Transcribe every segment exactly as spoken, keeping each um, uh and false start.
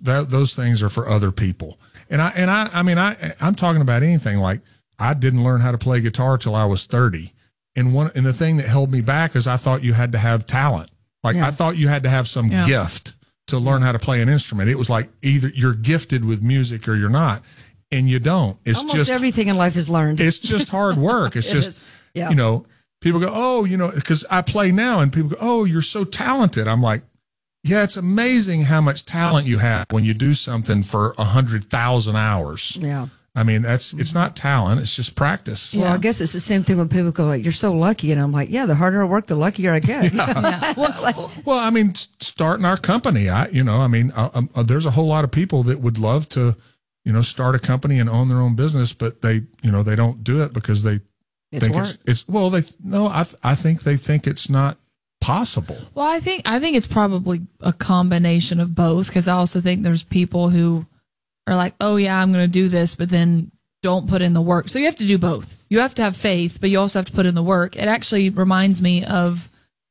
that those things are for other people. And I, and I, I mean, I, I'm talking about anything. Like, I didn't learn how to play guitar till I was thirty. And one, and the thing that held me back is I thought you had to have talent. Like, yeah. I thought you had to have some yeah. gift to learn how to play an instrument. It was like either you're gifted with music or you're not, and you don't. It's Almost just everything in life is learned. It's just hard work. It's it just, yeah. you know, people go, oh, you know, because I play now, and people go, oh, you're so talented. I'm like, yeah, it's amazing how much talent you have when you do something for a hundred thousand hours. Yeah. I mean, that's, it's not talent. It's just practice. Well, yeah. I guess it's the same thing when people go like, you're so lucky. And I'm like, yeah, the harder I work, the luckier I get. Yeah. yeah. well, it's like, well, I mean, starting our company, I, you know, I mean, uh, uh, there's a whole lot of people that would love to, you know, start a company and own their own business, but they, you know, they don't do it because they it's think work. it's, it's, well, they, no, I, I think they think it's not possible. Well, I think, I think it's probably a combination of both, because I also think there's people who are like, oh yeah, I'm going to do this, but then don't put in the work. So you have to do both. You have to have faith, but you also have to put in the work. It actually reminds me of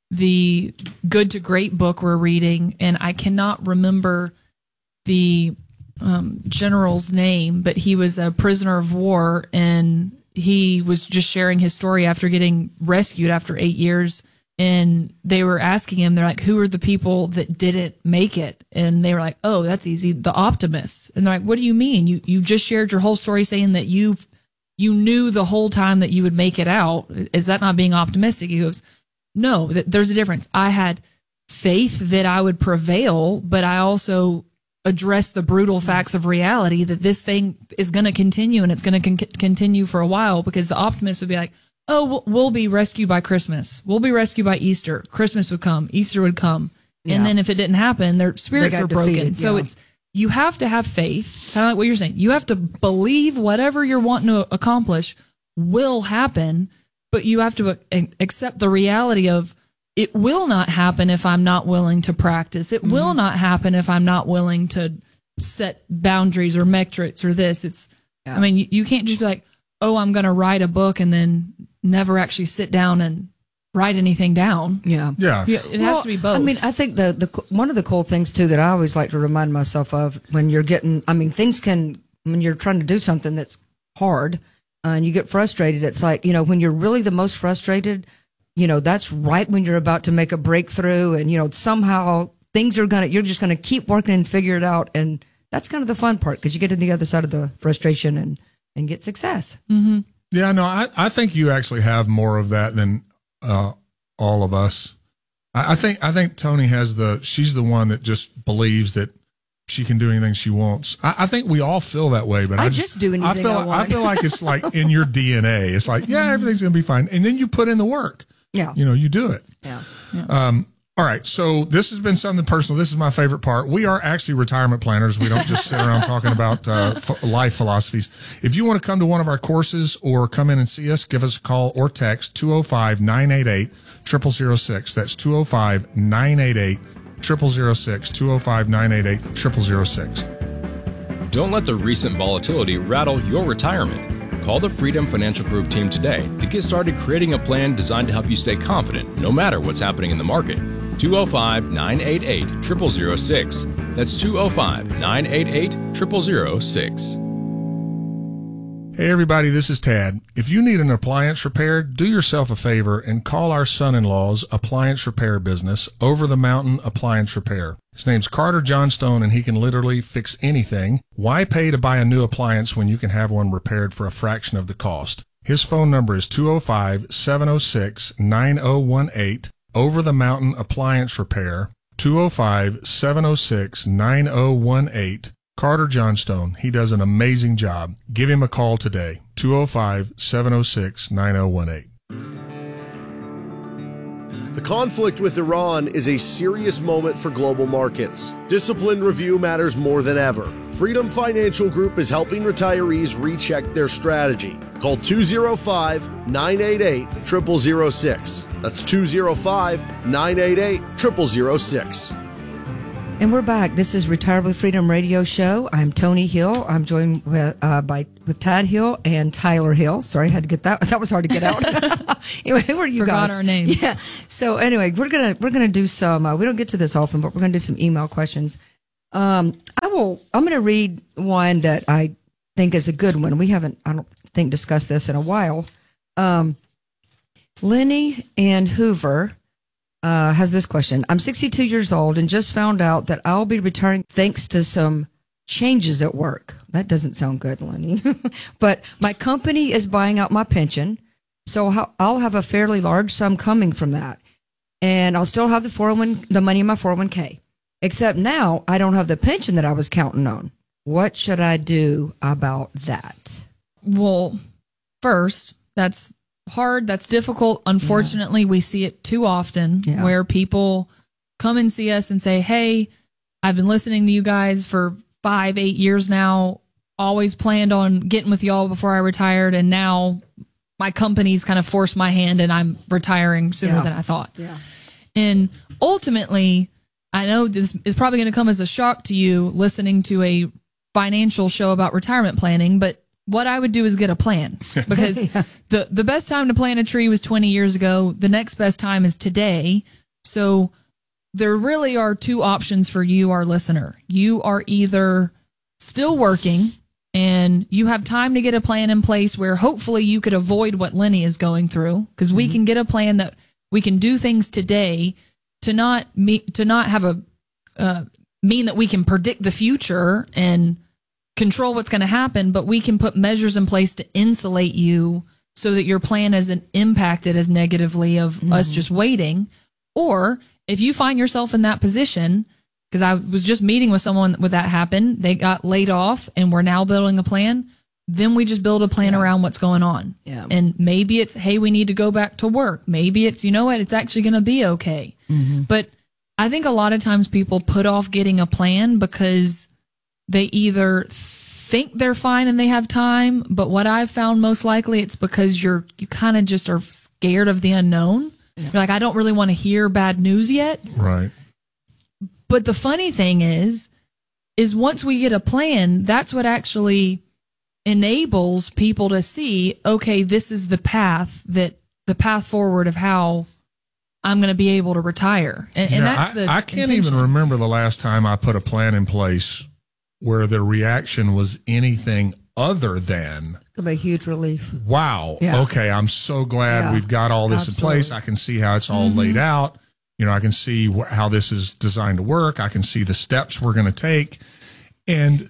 the Good to Great book we're reading, and I cannot remember the um, general's name, but he was a prisoner of war, and he was just sharing his story after getting rescued after eight years. And they were asking him, they're like, who are the people that didn't make it? And they were like, oh, that's easy, the optimists. And they're like, what do you mean? You you just shared your whole story saying that you you knew the whole time that you would make it out. Is that not being optimistic? He goes, no, th- there's a difference. I had faith that I would prevail, but I also addressed the brutal facts of reality that this thing is going to continue, and it's going to con- continue for a while, because the optimist would be like, oh, we'll be rescued by Christmas. We'll be rescued by Easter. Christmas would come. Easter would come. Yeah. And then if it didn't happen, their spirits were broken. Defeated, so yeah. it's, you have to have faith, kind of like what you're saying. You have to believe whatever you're wanting to accomplish will happen, but you have to accept the reality of it will not happen if I'm not willing to practice. It mm-hmm. will not happen if I'm not willing to set boundaries or metrics or this. It's, yeah. I mean, you, you can't just be like, oh, I'm going to write a book and then never actually sit down and write anything down. Yeah. Yeah. yeah it well, has to be both. I mean, I think the, the, one of the cool things too, that I always like to remind myself of when you're getting, I mean, things can, when you're trying to do something that's hard uh, and you get frustrated, it's like, you know, when you're really the most frustrated, you know, that's right when you're about to make a breakthrough, and, you know, somehow things are going to, you're just going to keep working and figure it out. And that's kind of the fun part, because you get to the other side of the frustration and, and get success. Mm-hmm. Yeah, no, I, I think you actually have more of that than uh, all of us. I, I think I think Tony has the, she's the one that just believes that she can do anything she wants. I, I think we all feel that way, but I, I just, just do anything I feel I want. I feel like it's like in your D N A. It's like, yeah, everything's going to be fine, and then you put in the work. Yeah, you know, you do it. Yeah. yeah. Um. All right, so this has been something personal. This is my favorite part. We are actually retirement planners. We don't just sit around talking about uh, f- life philosophies. If you want to come to one of our courses or come in and see us, give us a call or text two oh five, nine eight eight, zero zero zero six. That's two oh five, nine eight eight, zero zero zero six, two oh five, nine eight eight, zero zero zero six. Don't let the recent volatility rattle your retirement. Call the Freedom Financial Group team today to get started creating a plan designed to help you stay confident no matter what's happening in the market. two oh five, nine eight eight, zero zero zero six. That's two oh five, nine eight eight, zero zero zero six. Hey everybody, this is Tad. If you need an appliance repaired, do yourself a favor and call our son-in-law's appliance repair business, Over the Mountain Appliance Repair. His name's Carter Johnstone, and he can literally fix anything. Why pay to buy a new appliance when you can have one repaired for a fraction of the cost? His phone number is two oh five, seven oh six, nine oh one eight. Over the Mountain Appliance Repair, two oh five, seven oh six, nine oh one eight. Carter Johnstone. He does an amazing job. Give him a call today, two oh five, seven oh six, nine oh one eight. The conflict with Iran is a serious moment for global markets. Disciplined review matters more than ever. Freedom Financial Group is helping retirees recheck their strategy. Call two oh five, nine eight eight, zero zero zero six. That's two oh five, nine eight eight, zero zero zero six. And we're back. This is Retire with Freedom Radio Show. I'm Tony Hill. I'm joined with, uh, by with Tad Hill and Tyler Hill. Sorry, I had to get that. That was hard to get out. Anyway, who are you Forgot guys? our names. Yeah. So anyway, we're gonna we're gonna do some. Uh, we don't get to this often, but we're gonna do some email questions. Um, I will. I'm going to read one that I think is a good one. We haven't, I don't think, discussed this in a while. Um, Lenny and Hoover uh, has this question. I'm sixty-two years old and just found out that I'll be retiring thanks to some changes at work. That doesn't sound good, Lenny. But my company is buying out my pension, so I'll have a fairly large sum coming from that, and I'll still have the four oh one, the money in my four oh one k. Except now I don't have the pension that I was counting on. What should I do about that? Well, first, that's hard. That's difficult. Unfortunately, yeah. we see it too often yeah. where people come and see us and say, hey, I've been listening to you guys for five, eight years now, always planned on getting with y'all before I retired, and now my company's kind of forced my hand and I'm retiring sooner yeah. than I thought. Yeah. And ultimately, I know this is probably going to come as a shock to you listening to a financial show about retirement planning, but what I would do is get a plan, because yeah. the, the best time to plant a tree was twenty years ago. The next best time is today. So there really are two options for you, our listener. You are either still working and you have time to get a plan in place where hopefully you could avoid what Lenny is going through, because mm-hmm. we can get a plan that we can do things today to not me, to not have a uh, mean that we can predict the future and control what's going to happen, but we can put measures in place to insulate you so that your plan isn't impacted as negatively of mm-hmm. us just waiting. Or if you find yourself in that position, because I was just meeting with someone with that happen, they got laid off and we're now building a plan, then we just build a plan yeah. around what's going on. Yeah. And maybe it's, hey, we need to go back to work. Maybe it's, you know what, it's actually going to be okay. Mm-hmm. But I think a lot of times people put off getting a plan because they either think they're fine and they have time, but what I've found most likely it's because you're, you kind of just are scared of the unknown. Yeah. You're like, I don't really want to hear bad news yet. Right. But the funny thing is, is once we get a plan, that's what actually enables people to see, okay, this is the path that the path forward of how I'm going to be able to retire. And, and yeah, that's the I, I can't intention. even remember the last time I put a plan in place where the reaction was anything other than, it'll be a huge relief. Wow. Yeah. Okay. I'm so glad yeah, we've got all this absolutely. in place. I can see how it's all mm-hmm. laid out. You know, I can see wh- how this is designed to work. I can see the steps we're going to take. And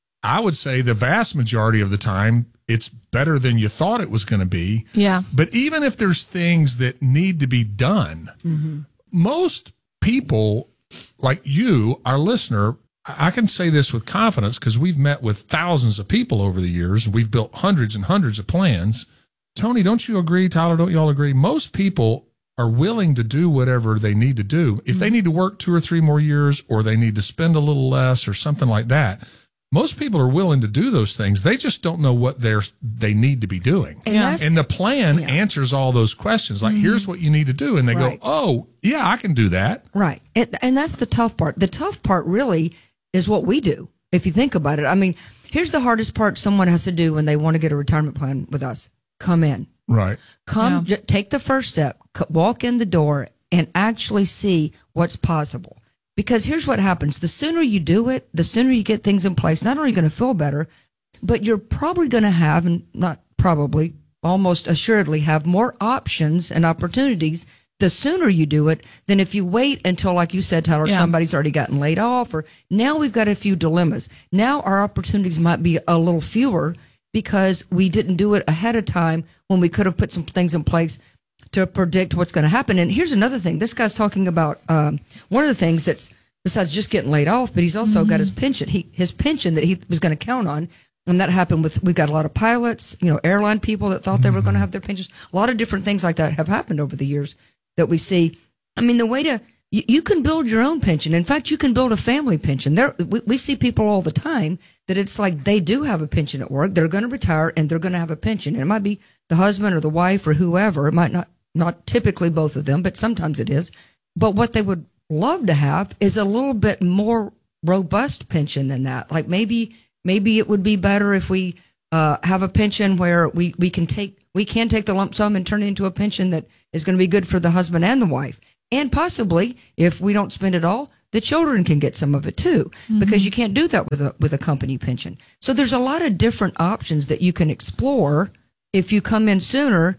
I would say the vast majority of the time, it's better than you thought it was going to be. Yeah. But even if there's things that need to be done, mm-hmm. most people like you, our listener, I can say this with confidence because we've met with thousands of people over the years. We've built hundreds and hundreds of plans. Tony, don't you agree? Tyler, don't you all agree? Most people are willing to do whatever they need to do. If they need to work two or three more years, or they need to spend a little less or something like that, most people are willing to do those things. They just don't know what they're, they need to be doing. And, Yeah. and the plan yeah. answers all those questions. Like, Mm-hmm. here's what you need to do. And they Right. go, oh, yeah, I can do that. Right. And, and that's the tough part. The tough part really is what we do, if you think about it. I mean, here's the hardest part someone has to do when they want to get a retirement plan with us. Come in. Right. Come, Yeah. j- take the first step, c- walk in the door, and actually see what's possible. Because here's what happens. The sooner you do it, the sooner you get things in place, not only are you going to feel better, but you're probably going to have, and not probably, almost assuredly have more options and opportunities the sooner you do it than if you wait until, like you said, Tyler, Yeah. somebody's already gotten laid off, or now we've got a few dilemmas. Now our opportunities might be a little fewer because we didn't do it ahead of time when we could have put some things in place to predict what's going to happen. And here's another thing. This guy's talking about um, one of the things that's, besides just getting laid off, but he's also Mm-hmm. got his pension. He his pension that he was going to count on. And that happened with, we've got a lot of pilots, you know, airline people that thought mm-hmm. they were going to have their pensions. A lot of different things like that have happened over the years that we see. I mean, the way to, you, you can build your own pension. In fact, you can build a family pension. There, we, we see people all the time that it's like they do have a pension at work. They're going to retire and they're going to have a pension. And it might be the husband or the wife or whoever. It might not, not typically both of them, but sometimes it is. But what they would love to have is a little bit more robust pension than that. Like maybe, maybe it would be better if we uh, have a pension where we, we can take, we can take the lump sum and turn it into a pension that is going to be good for the husband and the wife. And possibly, if we don't spend it all, the children can get some of it too, mm-hmm. because you can't do that with a with a company pension. So there's a lot of different options that you can explore if you come in sooner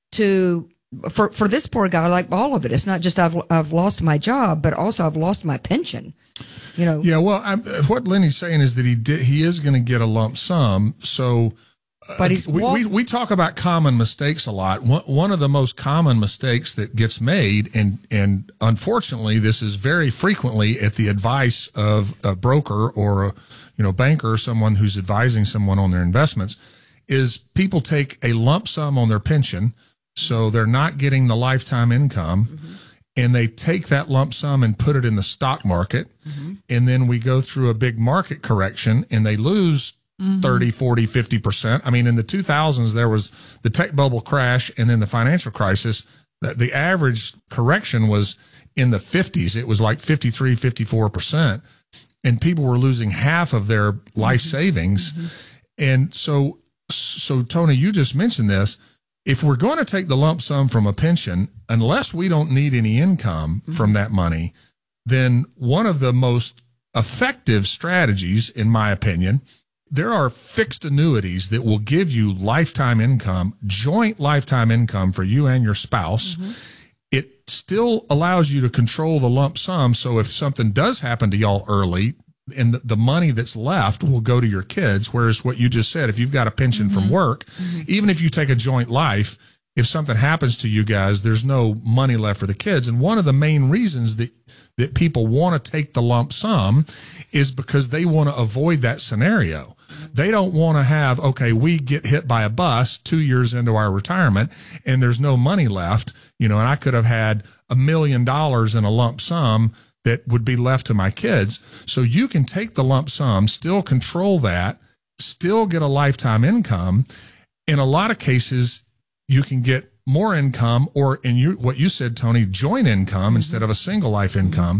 to. For for this poor guy, like all of it, it's not just I've I've lost my job, but also I've lost my pension. You know. Yeah. Well, I'm, what Lenny's saying is that he did he is going to get a lump sum. So, uh, but he's we, we we talk about common mistakes a lot. One one of the most common mistakes that gets made, and and unfortunately, this is very frequently at the advice of a broker or a you know banker or someone who's advising someone on their investments, is people take a lump sum on their pension. So they're not getting the lifetime income, mm-hmm. and they take that lump sum and put it in the stock market. Mm-hmm. And then we go through a big market correction and they lose mm-hmm. thirty, forty, fifty percent. I mean, in the two thousands, there was the tech bubble crash and then the financial crisis. The, the average correction was in the fifties. It was like fifty-three, fifty-four percent. And people were losing half of their life mm-hmm. savings. Mm-hmm. And so, so Tony, you just mentioned this. If we're going to take the lump sum from a pension, unless we don't need any income mm-hmm. from that money, then one of the most effective strategies, in my opinion, there are fixed annuities that will give you lifetime income, joint lifetime income for you and your spouse. Mm-hmm. It still allows you to control the lump sum. So if something does happen to y'all early, and the, the money that's left will go to your kids. Whereas what you just said, if you've got a pension mm-hmm. from work, mm-hmm. even if you take a joint life, if something happens to you guys, there's no money left for the kids. And one of the main reasons that, that people want to take the lump sum is because they want to avoid that scenario. They don't want to have, okay, we get hit by a bus two years into our retirement and there's no money left, you know, and I could have had a million dollars in a lump sum that would be left to my kids. So you can take the lump sum, still control that, still get a lifetime income. In a lot of cases, you can get more income, or in you, what you said, Tony, joint income mm-hmm. instead of a single life income.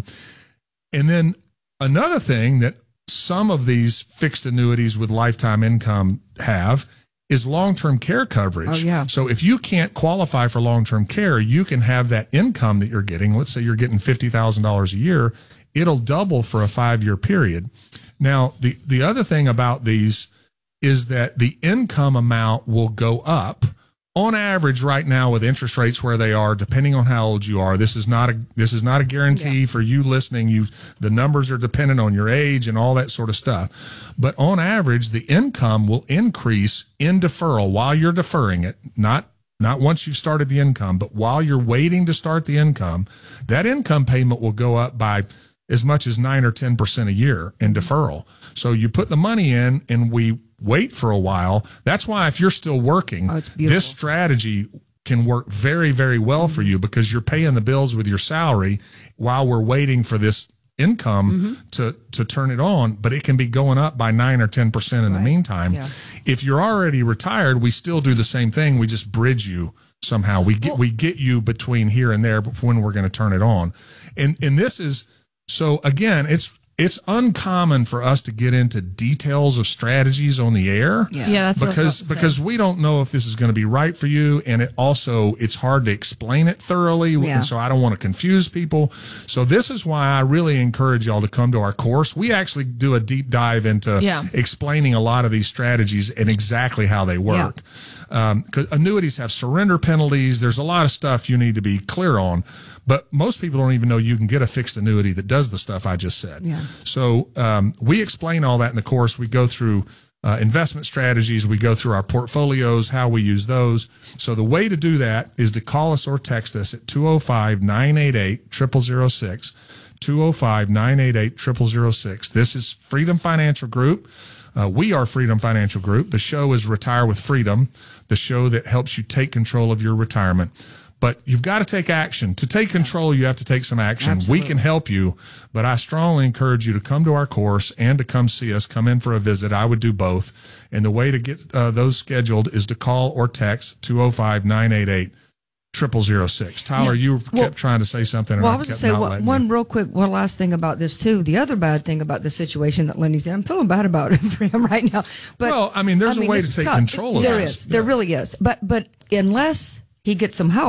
And then another thing that some of these fixed annuities with lifetime income have is long-term care coverage. Oh, yeah. So if you can't qualify for long-term care, you can have that income that you're getting. Let's say you're getting fifty thousand dollars a year. It'll double for a five-year period. Now, the, the other thing about these is that the income amount will go up. On average, right now, with interest rates where they are, depending on how old you are, this is not a this is not a guarantee yeah. for you listening. You the numbers are dependent on your age and all that sort of stuff. But on average, the income will increase in deferral while you're deferring it, not not once you've started the income, but while you're waiting to start the income. That income payment will go up by as much as nine or ten percent a year in deferral. So you put the money in, and we wait for a while. That's why if you're still working, oh, this strategy can work very, very well mm-hmm. for you, because you're paying the bills with your salary while we're waiting for this income mm-hmm. to, to turn it on, but it can be going up by nine or ten percent in right. the meantime. Yeah. If you're already retired, we still do the same thing. We just bridge you somehow. We get, well, we get you between here and there when we're going to turn it on. And, and this is, so again, it's, It's uncommon for us to get into details of strategies on the air. Yeah, yeah that's because what I was about to because say. we don't know if this is going to be right for you, and it also it's hard to explain it thoroughly. Yeah. So I don't want to confuse people. So this is why I really encourage y'all to come to our course. We actually do a deep dive into yeah. explaining a lot of these strategies and exactly how they work. Yeah. Um, 'cause annuities have surrender penalties. There's a lot of stuff you need to be clear on. But most people don't even know you can get a fixed annuity that does the stuff I just said. Yeah. So um, we explain all that in the course. We go through uh, investment strategies. We go through our portfolios, how we use those. So the way to do that is to call us or text us at two oh five, nine eight eight, zero zero zero six, two oh five, nine eight eight, zero zero zero six. This is Freedom Financial Group. Uh, we are Freedom Financial Group. The show is Retire with Freedom, the show that helps you take control of your retirement. But you've got to take action. To take control, you have to take some action. Absolutely. We can help you, but I strongly encourage you to come to our course and to come see us, come in for a visit. I would do both. And the way to get uh, those scheduled is to call or text two oh five, nine eight eight, zero zero zero six. Tyler, yeah. you well, kept trying to say something. And well, I, I was kept going to say not one, one you. real quick, one last thing about this, too. The other bad thing about the situation that Lenny's in, I'm feeling bad about it for him right now. But well, I mean, there's I mean, a way to take tough. control of there this. Is. There yeah. really is. But But unless he gets some help,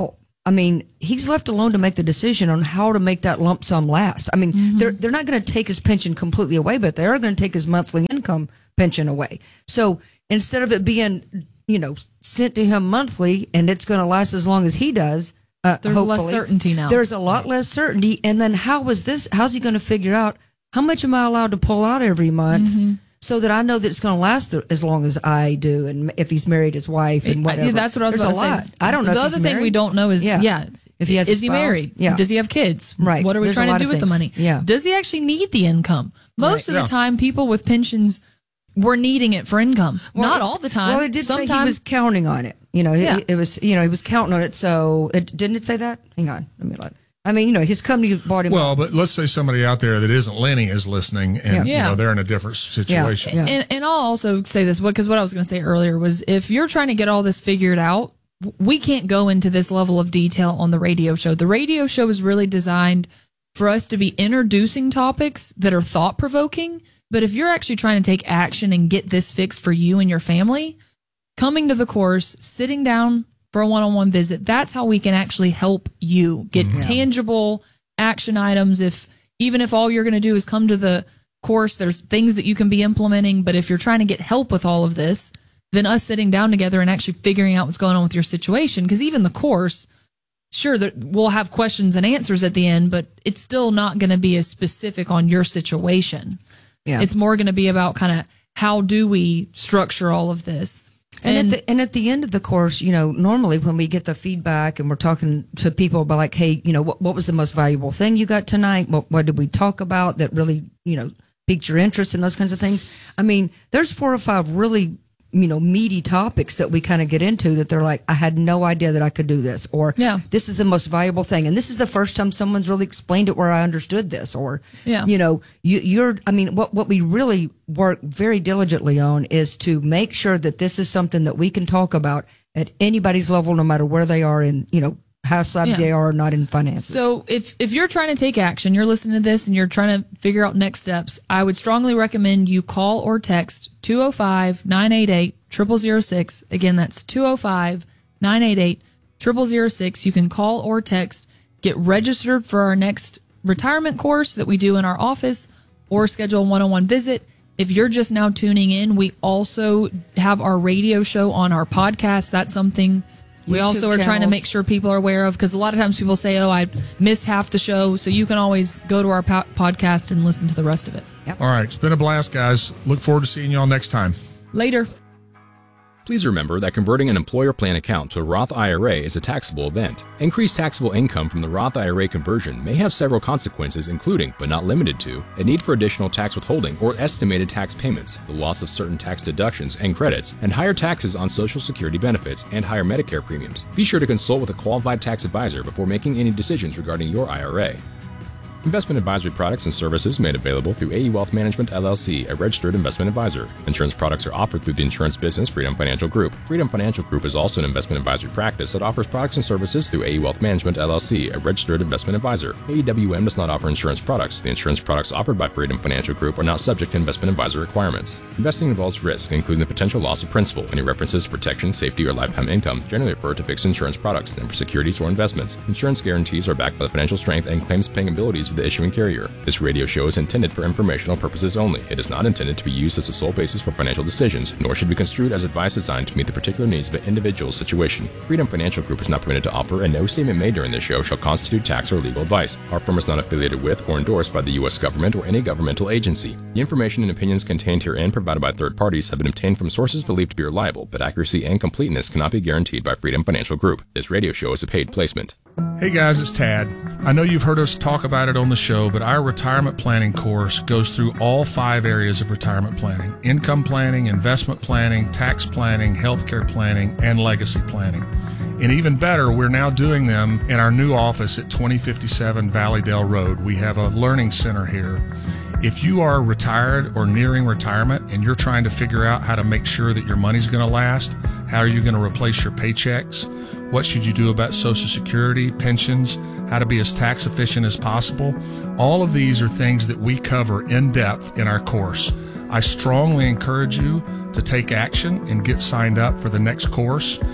I mean, he's left alone to make the decision on how to make that lump sum last. I mean, mm-hmm. they're they're not going to take his pension completely away, but they are going to take his monthly income pension away. So instead of it being, you know, sent to him monthly and it's going to last as long as he does, uh, there's less certainty now. There's a lot less certainty. And then how is this? How's he going to figure out how much am I allowed to pull out every month? Mm-hmm. So that I know that it's going to last as long as I do, and if he's married his wife and whatever. Yeah, that's what I was There's about a to lot. say. I don't know. The if other he's thing married. we don't know is, yeah, yeah if he has, is a he spouse? married? Yeah. Does he have kids? Right. What are we There's trying to do with things. the money? Yeah. Does he actually need the income? Most right. of the yeah. time, people with pensions were needing it for income. Well, Not all the time. Well, it did Sometimes, say he was counting on it. You know, yeah. it, it was. You know, he was counting on it. So it didn't it say that? Hang on, let me look. I mean, you know, his company bought him. Well, but let's say somebody out there that isn't Lenny is listening, and Yeah. you know they're in a different situation. Yeah. And, and I'll also say this because what I was going to say earlier was if you're trying to get all this figured out, we can't go into this level of detail on the radio show. The radio show is really designed for us to be introducing topics that are thought provoking. But if you're actually trying to take action and get this fixed for you and your family, coming to the course, sitting down for a one-on-one visit, that's how we can actually help you get Mm-hmm. tangible action items. If even if all you're going to do is come to the course, there's things that you can be implementing. But if you're trying to get help with all of this, then us sitting down together and actually figuring out what's going on with your situation, because even the course, sure, that we'll have questions and answers at the end, but it's still not going to be as specific on your situation. Yeah. It's more going to be about kind of how do we structure all of this. And, And, at the, and at the end of the course, you know, normally when we get the feedback and we're talking to people about like, hey, you know, what, what was the most valuable thing you got tonight? What, what did we talk about that really, you know, piqued your interest in those kinds of things? I mean, there's four or five really, you know, meaty topics that we kind of get into that they're like, I had no idea that I could do this, or Yeah. this is the most valuable thing. And this is the first time someone's really explained it where I understood this, or, Yeah. you know, you, you're, I mean, what, what we really work very diligently on is to make sure that this is something that we can talk about at anybody's level, no matter where they are in, you know, how savvy Yeah. they are or not in finances. So if, if you're trying to take action, you're listening to this and you're trying to figure out next steps, I would strongly recommend you call or text two oh five, nine eight eight, zero zero zero six. Again, that's two oh five, nine eight eight, zero zero zero six. You can call or text, get registered for our next retirement course that we do in our office, or schedule a one-on-one visit. If you're just now tuning in, we also have our radio show on our podcast. That's something we YouTube also are trying to channels. make sure people are aware of, because a lot of times people say, oh, I missed half the show. So you can always go to our po- podcast and listen to the rest of it. All right, it's been a blast, guys. Look forward to seeing you all next time. Later. Please remember that converting an employer plan account to a Roth I R A is a taxable event. Increased taxable income from the Roth I R A conversion may have several consequences, including, but not limited to, a need for additional tax withholding or estimated tax payments, the loss of certain tax deductions and credits, and higher taxes on Social Security benefits and higher Medicare premiums. Be sure to consult with a qualified tax advisor before making any decisions regarding your I R A. Investment advisory products and services made available through A E Wealth Management, L L C, a registered investment advisor. Insurance products are offered through the insurance business Freedom Financial Group. Freedom Financial Group is also an investment advisory practice that offers products and services through A E Wealth Management, L L C, a registered investment advisor. A E W M does not offer insurance products. The insurance products offered by Freedom Financial Group are not subject to investment advisor requirements. Investing involves risk, including the potential loss of principal. Any references to protection, safety, or lifetime income generally refer to fixed insurance products, never securities or investments. Insurance guarantees are backed by the financial strength and claims-paying abilities of the issuing carrier. This radio show is intended for informational purposes only. It is not intended to be used as the sole basis for financial decisions, nor should be construed as advice designed to meet the particular needs of an individual's situation. Freedom Financial Group is not permitted to offer, and no statement made during this show shall constitute tax or legal advice. Our firm is not affiliated with or endorsed by the U S government or any governmental agency. The information and opinions contained herein provided by third parties have been obtained from sources believed to be reliable, but accuracy and completeness cannot be guaranteed by Freedom Financial Group. This radio show is a paid placement. Hey guys, it's Tad. I know you've heard us talk about it on the show, but our retirement planning course goes through all five areas of retirement planning: income planning, investment planning, tax planning, healthcare planning, and legacy planning. And even better, we're now doing them in our new office at twenty fifty-seven Valleydale Road. We have a learning center here. If you are retired or nearing retirement and you're trying to figure out how to make sure that your money's going to last, how are you going to replace your paychecks, what should you do about Social Security, pensions, how to be as tax efficient as possible, all of these are things that we cover in depth in our course. I strongly encourage you to take action and get signed up for the next course.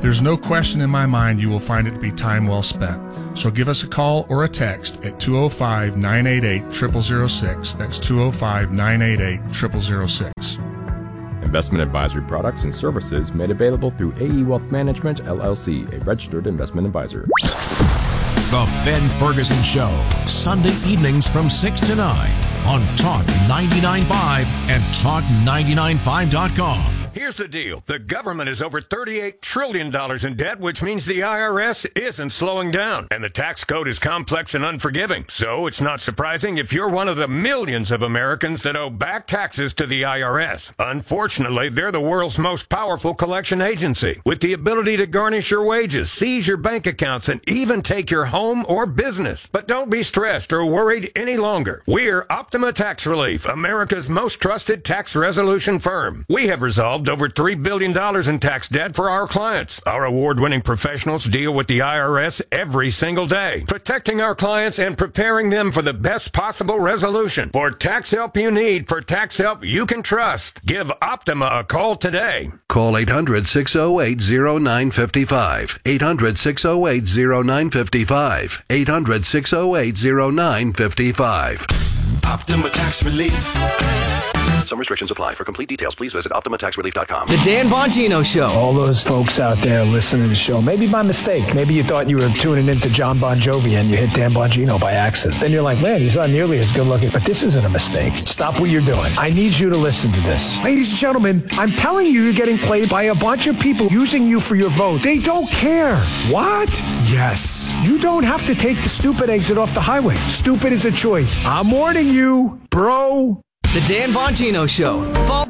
There's no question in my mind you will find it to be time well spent. So give us a call or a text at two oh five, nine eight eight, zero zero zero six. That's two oh five, nine eight eight, zero zero zero six. Investment advisory products and services made available through A E Wealth Management, L L C, a registered investment advisor. The Ben Ferguson Show, Sunday evenings from six to nine on Talk ninety-nine point five and talk ninety-nine five dot com. Here's the deal. The government is over thirty-eight trillion dollars in debt, which means the I R S isn't slowing down. And the tax code is complex and unforgiving. So it's not surprising if you're one of the millions of Americans that owe back taxes to the I R S. Unfortunately, they're the world's most powerful collection agency, with the ability to garnish your wages, seize your bank accounts, and even take your home or business. But don't be stressed or worried any longer. We're Optima Tax Relief, America's most trusted tax resolution firm. We have resolved over three billion dollars in tax debt for our clients. Our award-winning professionals deal with the I R S every single day, protecting our clients and preparing them for the best possible resolution. For tax help you need, for tax help you can trust, give Optima a call today. Call eight hundred, six oh eight, oh nine five five. eight hundred, six oh eight, oh nine five five. eight hundred, six oh eight, oh nine five five. Optima Tax Relief. Some restrictions apply. For complete details, please visit optima tax relief dot com. The Dan Bongino Show. All those folks out there listening to the show, maybe by mistake. Maybe you thought you were tuning into John Bon Jovi and you hit Dan Bongino by accident. Then you're like, man, he's not nearly as good looking. But this isn't a mistake. Stop what you're doing. I need you to listen to this. Ladies and gentlemen, I'm telling you, you're getting played by a bunch of people using you for your vote. They don't care. What? Yes. You don't have to take the stupid exit off the highway. Stupid is a choice. I'm warning you, bro. The Dan Bongino Show. Fall-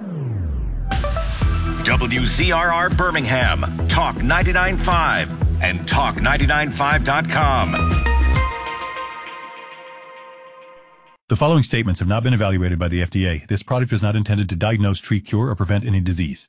W Z R R Birmingham, Talk ninety-nine point five, and talk ninety-nine five dot com. The following statements have not been evaluated by the F D A. This product is not intended to diagnose, treat, cure, or prevent any disease.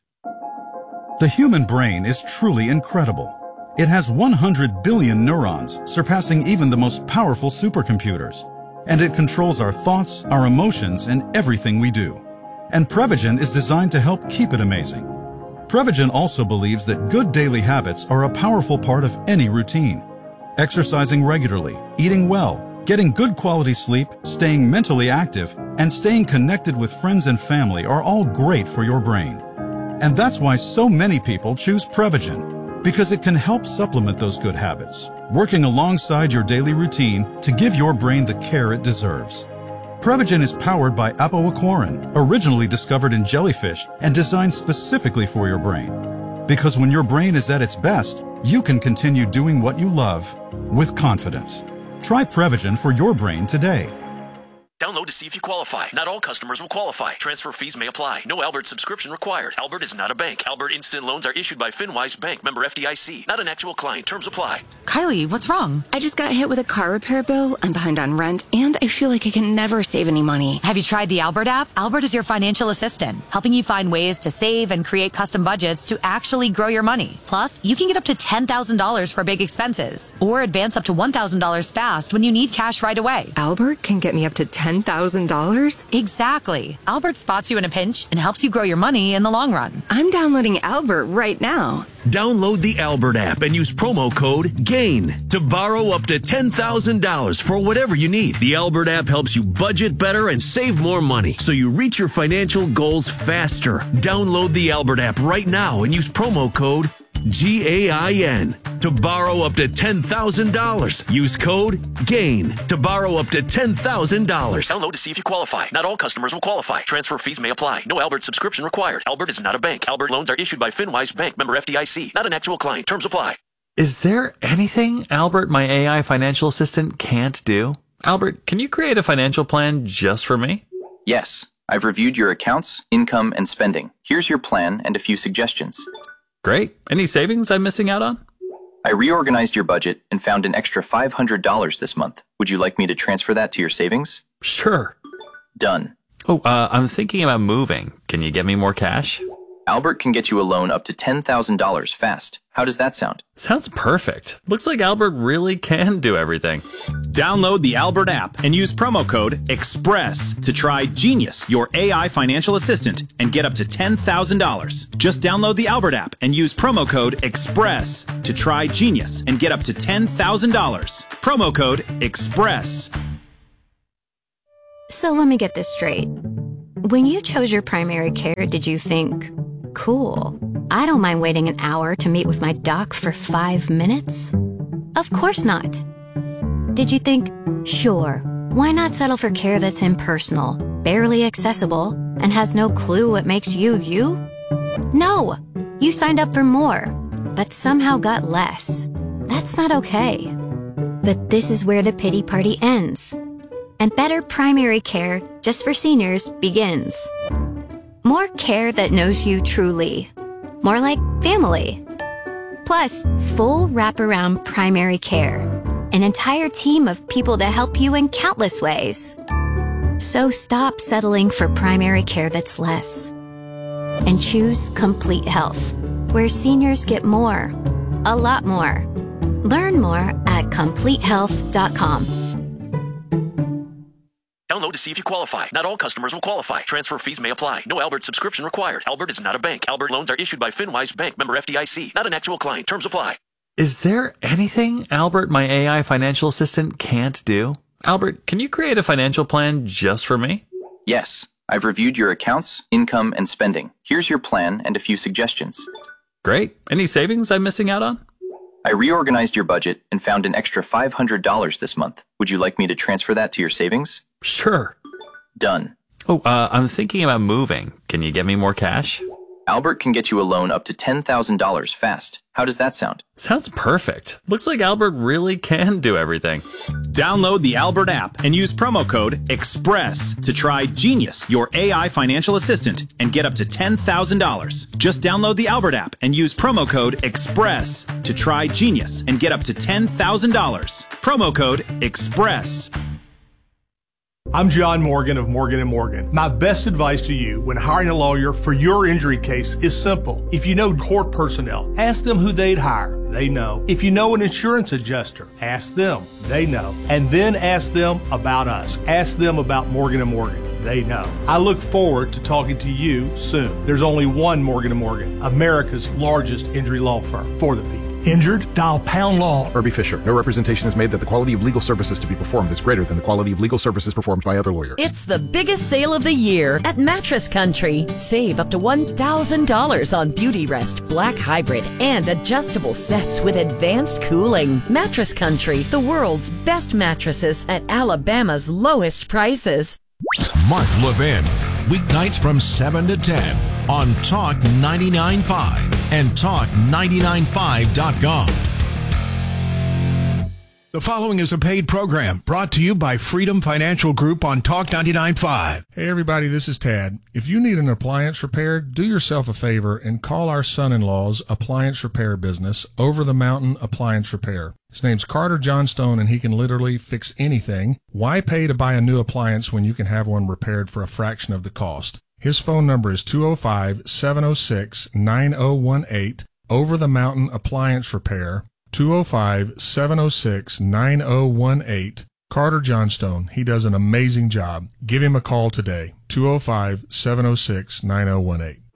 The human brain is truly incredible. It has one hundred billion neurons, surpassing even the most powerful supercomputers. And it controls our thoughts, our emotions, and everything we do. And Prevagen is designed to help keep it amazing. Prevagen also believes that good daily habits are a powerful part of any routine. Exercising regularly, eating well, getting good quality sleep, staying mentally active, and staying connected with friends and family are all great for your brain. And that's why so many people choose Prevagen, because it can help supplement those good habits, working alongside your daily routine to give your brain the care it deserves. Prevagen is powered by apoaquarin, originally discovered in jellyfish and designed specifically for your brain. Because when your brain is at its best, you can continue doing what you love with confidence. Try Prevagen for your brain today. Download to see if you qualify. Not all customers will qualify. Transfer fees may apply. No Albert subscription required. Albert is not a bank. Albert Instant Loans are issued by FinWise Bank, member F D I C. Not an actual client. Terms apply. Kylie, what's wrong? I just got hit with a car repair bill. I'm behind on rent, and I feel like I can never save any money. Have you tried the Albert app? Albert is your financial assistant, helping you find ways to save and create custom budgets to actually grow your money. Plus, you can get up to ten thousand dollars for big expenses, or advance up to one thousand dollars fast when you need cash right away. Albert can get me up to ten thousand dollars? Exactly. Albert spots you in a pinch and helps you grow your money in the long run. I'm downloading Albert right now. Download the Albert app and use promo code GAIN to borrow up to ten thousand dollars for whatever you need. The Albert app helps you budget better and save more money so you reach your financial goals faster. Download the Albert app right now and use promo code G A I N to borrow up to ten thousand dollars. Use code GAIN to borrow up to ten thousand dollars. Download to see if you qualify. Not all customers will qualify. Transfer fees may apply. No Albert subscription required. Albert is not a bank. Albert loans are issued by FinWise Bank, member F D I C. Not an actual client. Terms apply. Is there anything Albert, my A I financial assistant, can't do? Albert, can you create a financial plan just for me? Yes. I've reviewed your accounts, income, and spending. Here's your plan and a few suggestions. Great. Any savings I'm missing out on? I reorganized your budget and found an extra five hundred dollars this month. Would you like me to transfer that to your savings? Sure. Done. Oh, uh, I'm thinking about moving. Can you get me more cash? Albert can get you a loan up to ten thousand dollars fast. How does that sound? Sounds perfect. Looks like Albert really can do everything. Download the Albert app and use promo code EXPRESS to try Genius, your A I financial assistant, and get up to ten thousand dollars. Just download the Albert app and use promo code EXPRESS to try Genius and get up to ten thousand dollars. Promo code EXPRESS. So let me get this straight. When you chose your primary care, did you think, cool, I don't mind waiting an hour to meet with my doc for five minutes? Of course not. Did you think, sure, why not settle for care that's impersonal, barely accessible, and has no clue what makes you you? No, you signed up for more, but somehow got less. That's not okay. But this is where the pity party ends. And better primary care just for seniors begins. More care that knows you truly. More like family. Plus, full wraparound primary care. An entire team of people to help you in countless ways. So stop settling for primary care that's less. And choose Complete Health, where seniors get more. A lot more. Learn more at complete health dot com. Download to see if you qualify. Not all customers will qualify. Transfer fees may apply. No Albert subscription required. Albert is not a bank. Albert loans are issued by FinWise Bank, member F D I C. Not an actual client. Terms apply. Is there anything Albert, my A I financial assistant, can't do? Albert, can you create a financial plan just for me? Yes. I've reviewed your accounts, income, and spending. Here's your plan and a few suggestions. Great. Any savings I'm missing out on? I reorganized your budget and found an extra five hundred dollars this month. Would you like me to transfer that to your savings? Sure. Done. Oh, uh, I'm thinking about moving. Can you get me more cash? Albert can get you a loan up to ten thousand dollars fast. How does that sound? Sounds perfect. Looks like Albert really can do everything. Download the Albert app and use promo code EXPRESS to try Genius, your A I financial assistant, and get up to ten thousand dollars. Just download the Albert app and use promo code EXPRESS to try Genius and get up to ten thousand dollars. Promo code EXPRESS. I'm John Morgan of Morgan and Morgan. My best advice to you when hiring a lawyer for your injury case is simple. If you know court personnel, ask them who they'd hire. They know. If you know an insurance adjuster, ask them. They know. And then ask them about us. Ask them about Morgan and Morgan. They know. I look forward to talking to you soon. There's only one Morgan and Morgan, America's largest injury law firm for the people. Injured? Dial pound law. Irby Fisher. No representation is made that the quality of legal services to be performed is greater than the quality of legal services performed by other lawyers. It's the biggest sale of the year at Mattress Country. Save up to one thousand dollars on Beauty Rest Black Hybrid and adjustable sets with advanced cooling. Mattress Country, the world's best mattresses at Alabama's lowest prices. Mark Levin, weeknights from seven to ten on Talk ninety-nine point five and talk ninety-nine five dot com. The following is a paid program brought to you by Freedom Financial Group on Talk ninety-nine point five. Hey everybody, this is Tad. If you need an appliance repaired, do yourself a favor and call our son-in-law's appliance repair business, Over the Mountain Appliance Repair. His name's Carter Johnstone, and he can literally fix anything. Why pay to buy a new appliance when you can have one repaired for a fraction of the cost? His phone number is two oh five, seven oh six, nine oh one eight, Over the Mountain Appliance Repair, two oh five, seven oh six, nine oh one eight. Carter Johnstone, he does an amazing job. Give him a call today, two oh five, seven oh six, nine oh one eight.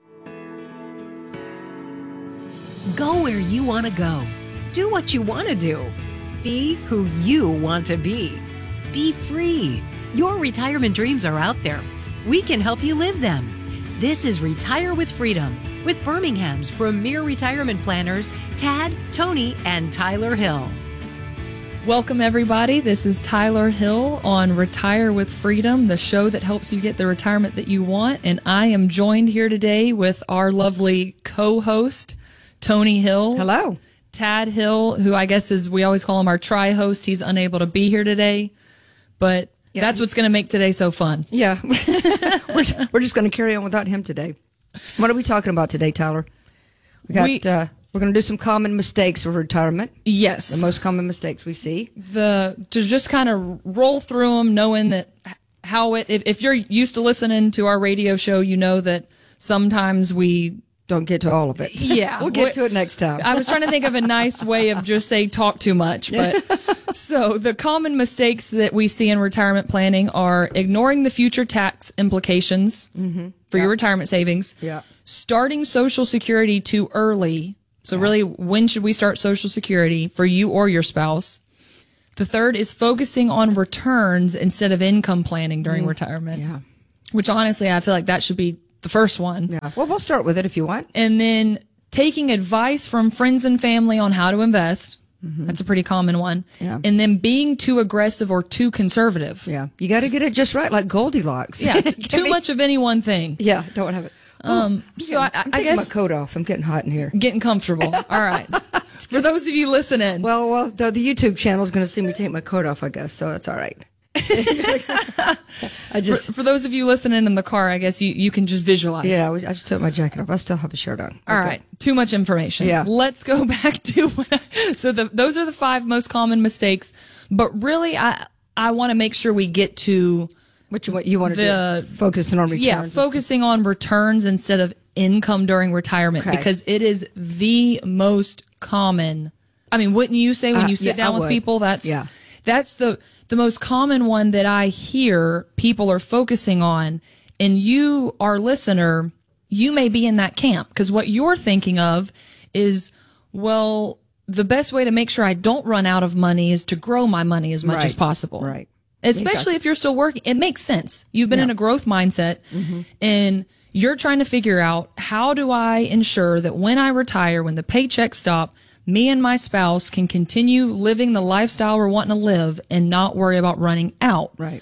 Go where you want to go. Do what you want to do. Be who you want to be. Be free. Your retirement dreams are out there. We can help you live them. This is Retire with Freedom with Birmingham's premier retirement planners, Tad, Tony, and Tyler Hill. Welcome, everybody. This is Tyler Hill on Retire with Freedom, the show that helps you get the retirement that you want. And I am joined here today with our lovely co-host, Tony Hill. Hello. Tad Hill, who I guess is, we always call him our tri-host. He's unable to be here today, but yeah, that's what's going to make today so fun. Yeah. we're, we're just going to carry on without him today. What are we talking about today, Tyler? We got, we, uh, we're going to do some common mistakes of retirement. Yes. The most common mistakes we see. The, to just kind of roll through them, knowing that how it, if, if you're used to listening to our radio show, you know that sometimes we don't get to all of it. Yeah. We'll get to it next time. I was trying to think of a nice way of just saying talk too much. But so the common mistakes that we see in retirement planning are ignoring the future tax implications Mm-hmm. for Yeah. your retirement savings, Yeah. starting Social Security too early. So really, when should we start Social Security for you or your spouse? The third is focusing on returns instead of income planning during Mm. retirement. Yeah. Which honestly, I feel like that should be the first one. Yeah. Well, we'll start with it if you want. And then taking advice from friends and family on how to invest. Mm-hmm. That's a pretty common one. Yeah. And then being too aggressive or too conservative. Yeah. You got to get it just right, like Goldilocks. Yeah. Too much of any one thing. Yeah. Don't have it. Um, I'm so I, getting- I'm I taking guess my coat off. I'm getting hot in here. Getting comfortable. All right. For those of you listening. Well, well, the, the YouTube channel is going to see me take my coat off, I guess, so that's all right. I just for, for those of you listening in the car, I guess you, you can just visualize. Yeah, I just took my jacket off. I still have a shirt on. All Okay. right. Too much information. Yeah. Let's go back to what I, so the, those are the five most common mistakes, but really I, I want to make sure we get to what you, what you want to the, do. Focusing on returns. Yeah. Focusing on returns instead of income during retirement Okay. because it is the most common. I mean, wouldn't you say when Uh, you sit yeah, I down with would. people, that's, Yeah. that's the, the most common one that I hear people are focusing on. And you, our listener, you may be in that camp because what you're thinking of is, well, the best way to make sure I don't run out of money is to grow my money as much Right. as possible. Right. Especially Exactly. if you're still working. It makes sense. You've been Yeah. in a growth mindset Mhm. and you're trying to figure out how do I ensure that when I retire, when the paychecks stop, me and my spouse can continue living the lifestyle we're wanting to live and not worry about running out. Right.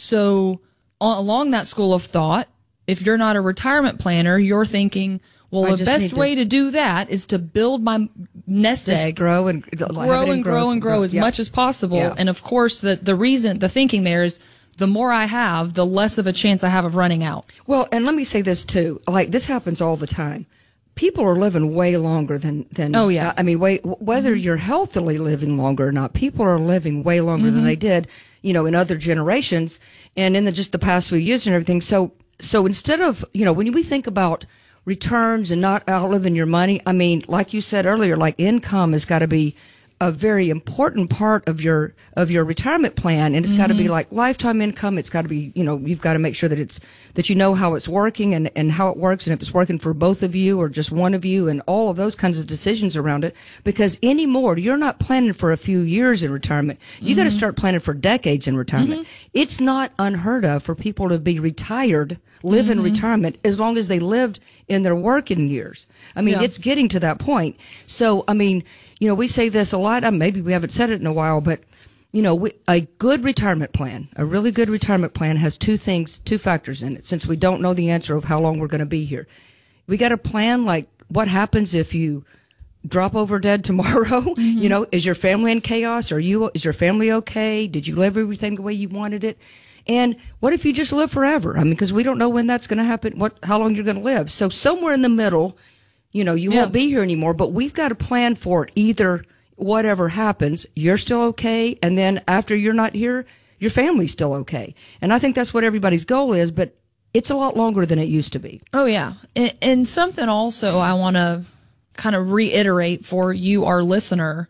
So a- along that school of thought, if you're not a retirement planner, you're thinking, well, I the just best need to- way to do that is to build my nest Just egg, grow and grow and grow and grow as Yeah. much as possible. Yeah. And of course, the, the reason, the thinking there is the more I have, the less of a chance I have of running out. Well, and let me say this too. Like this happens all the time. People are living way longer than than. Oh, yeah. I mean, way, whether you're healthily living longer or not, people are living way longer than Mhm. they did, you know, in other generations and in the, just the past few years and everything. So, so instead of, you know, when we think about returns and not outliving your money, I mean, like you said earlier, like income has got to be a very important part of your of your retirement plan, and it's got to be Mhm. like lifetime income. It's got to be, you know, you've got to make sure that it's that you know how it's working and and how it works, and if it's working for both of you or just one of you, and all of those kinds of decisions around it. Because anymore, you're not planning for a few years in retirement. You got to Mhm. start planning for decades in retirement. Mhm. It's not unheard of for people to be retired, live in Mhm. retirement as long as they lived in their working years. I mean, Yeah. it's getting to that point. So, I mean, you know, we say this a lot. uh, Maybe we haven't said it in a while, but you know, we, a good retirement plan, a really good retirement plan has two things, two factors in it. Since we don't know the answer of how long we're going to be here, we got to plan like what happens if you drop over dead tomorrow. You know, is your family in chaos? Are you? Is your family okay? Did you live everything the way you wanted it? And what if you just live forever? I mean, because we don't know when that's going to happen. What, how long you're going to live? So somewhere in the middle, you know, you Yeah. won't be here anymore. But we've got to plan for it. Either whatever happens, you're still okay, and then after you're not here, your family's still okay. And I think that's what everybody's goal is. But it's a lot longer than it used to be. Oh, yeah. And, and something also I want to kind of reiterate for you, our listener.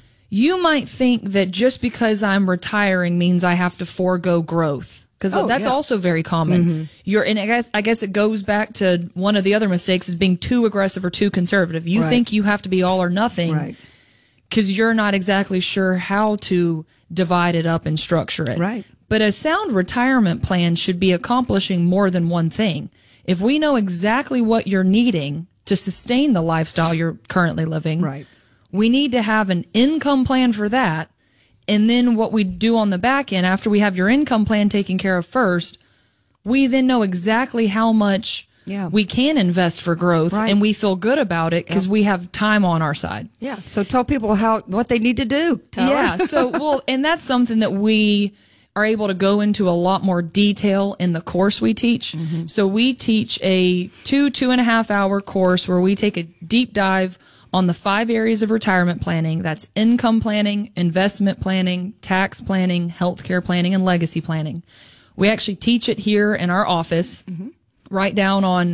You might think that just because I'm retiring means I have to forego growth. Because Oh, that's yeah. also very common. Mhm. You're, and I guess, I guess it goes back to one of the other mistakes is being too aggressive or too conservative. You Right. think you have to be all or nothing. Right. Because you're not exactly sure how to divide it up and structure it. Right. But a sound retirement plan should be accomplishing more than one thing. If we know exactly what you're needing to sustain the lifestyle you're currently living, Right. we need to have an income plan for that. And then what we do on the back end, after we have your income plan taken care of first, we then know exactly how much Yeah. we can invest for growth, Right. and we feel good about it because Yeah. we have time on our side. Yeah. So tell people how what they need to do. Tyler. Yeah. So, well, and that's something that we are able to go into a lot more detail in the course we teach. Mm-hmm. So we teach a two, two and a half hour course where we take a deep dive on the five areas of retirement planning. That's income planning, investment planning, tax planning, healthcare planning, and legacy planning. We actually teach it here in our office, Mm-hmm. right down on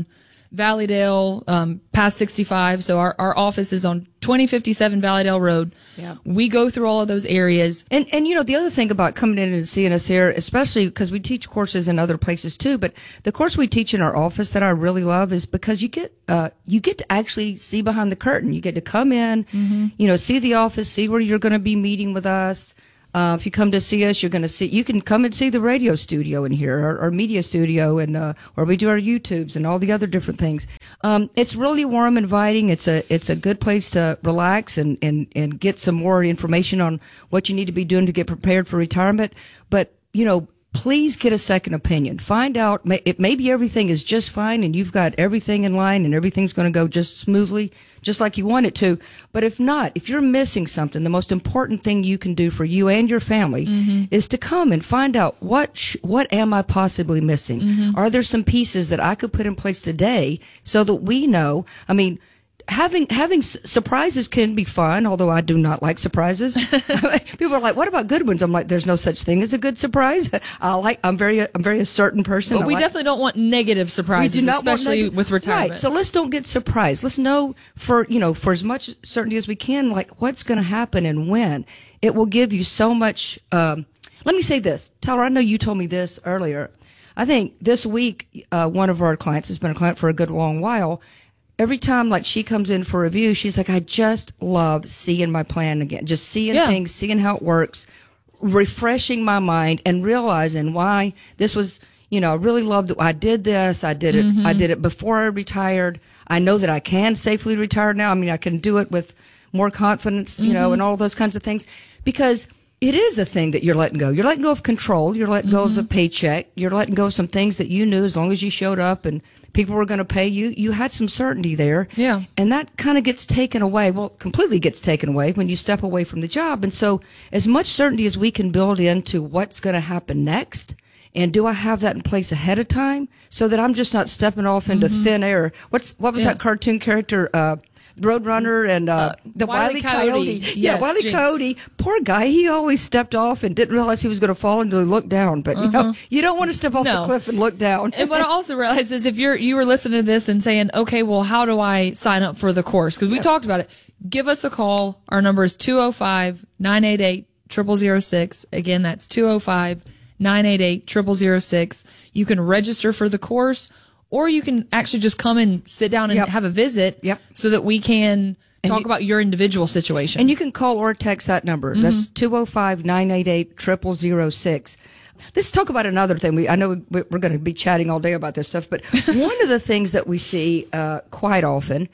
Valleydale, um, past sixty-five. So our, our office is on twenty fifty-seven Valleydale Road. Yeah. We go through all of those areas. And, and, you know, the other thing about coming in and seeing us here, especially because we teach courses in other places too, but the course we teach in our office that I really love is because you get, uh, you get to actually see behind the curtain. You get to come in, Mm-hmm. you know, see the office, see where you're going to be meeting with us. Uh, if you come to see us, you're going to see, you can come and see the radio studio in here, our, our media studio, and, uh, where we do our YouTubes and all the other different things. Um, it's really warm, inviting. It's a, it's a good place to relax and, and, and get some more information on what you need to be doing to get prepared for retirement. But, you know, please get a second opinion. Find out, may, it, maybe everything is just fine and you've got everything in line and everything's going to go just smoothly, just like you want it to. But if not, if you're missing something, the most important thing you can do for you and your family Mm-hmm. is to come and find out what sh- what am I possibly missing? Mm-hmm. Are there some pieces that I could put in place today so that we know? I mean, having having s- surprises can be fun, although I do not like surprises. People are like, "What about good ones?" I'm like, "There's no such thing as a good surprise." I like. I'm very. I'm very a certain person. But I we like- definitely don't want negative surprises, we do not want especially neg- with retirement. Right. So let's don't get surprised. Let's know for, you know, for as much certainty as we can, like what's going to happen and when. It will give you so much. Um, let me say this, Tyler. I know you told me this earlier. I think this week, uh, one of our clients has been a client for a good long while. Every time, like, she comes in for review, she's like, I just love seeing my plan again. Just seeing Yeah. things, seeing how it works, refreshing my mind and realizing why this was, you know, I really love that I did this. I did it. Mhm. I did it before I retired. I know that I can safely retire now. I mean, I can do it with more confidence, you know, Mhm. and all those kinds of things, because it is a thing that you're letting go. You're letting go of control. You're letting go of the paycheck. You're letting go of some things that you knew as long as you showed up and people were going to pay you. You had some certainty there. Yeah. And that kind of gets taken away. Well, completely gets taken away when you step away from the job. And so as much certainty as we can build into what's going to happen next, and do I have that in place ahead of time so that I'm just not stepping off into Mhm. thin air? What's, what was Yeah. that cartoon character, uh, Roadrunner and, uh, the Wile E. Wile E. Coyote. Coyote. Yeah, Yes, Wile E. Jinx. Coyote. Poor guy. He always stepped off and didn't realize he was going to fall until he looked down. But you know, Uh-huh. you don't want to step off No. the cliff and look down. And what I also realized is if you're you were listening to this and saying, okay, well, how do I sign up for the course? Because we Yeah. talked about it. Give us a call. Our number is two oh five, nine eight eight, zero zero zero six. Again, that's two oh five, nine eight eight, zero zero zero six. You can register for the course, or you can actually just come and sit down and Yep. have a visit Yep. so that we can And talk you- about your individual situation. And you can call or text that number. Mhm. That's two oh five, nine eight eight, zero zero zero six. Let's talk about another thing. We, I know we- we're going to be chatting all day about this stuff, but one of the things that we see uh, quite often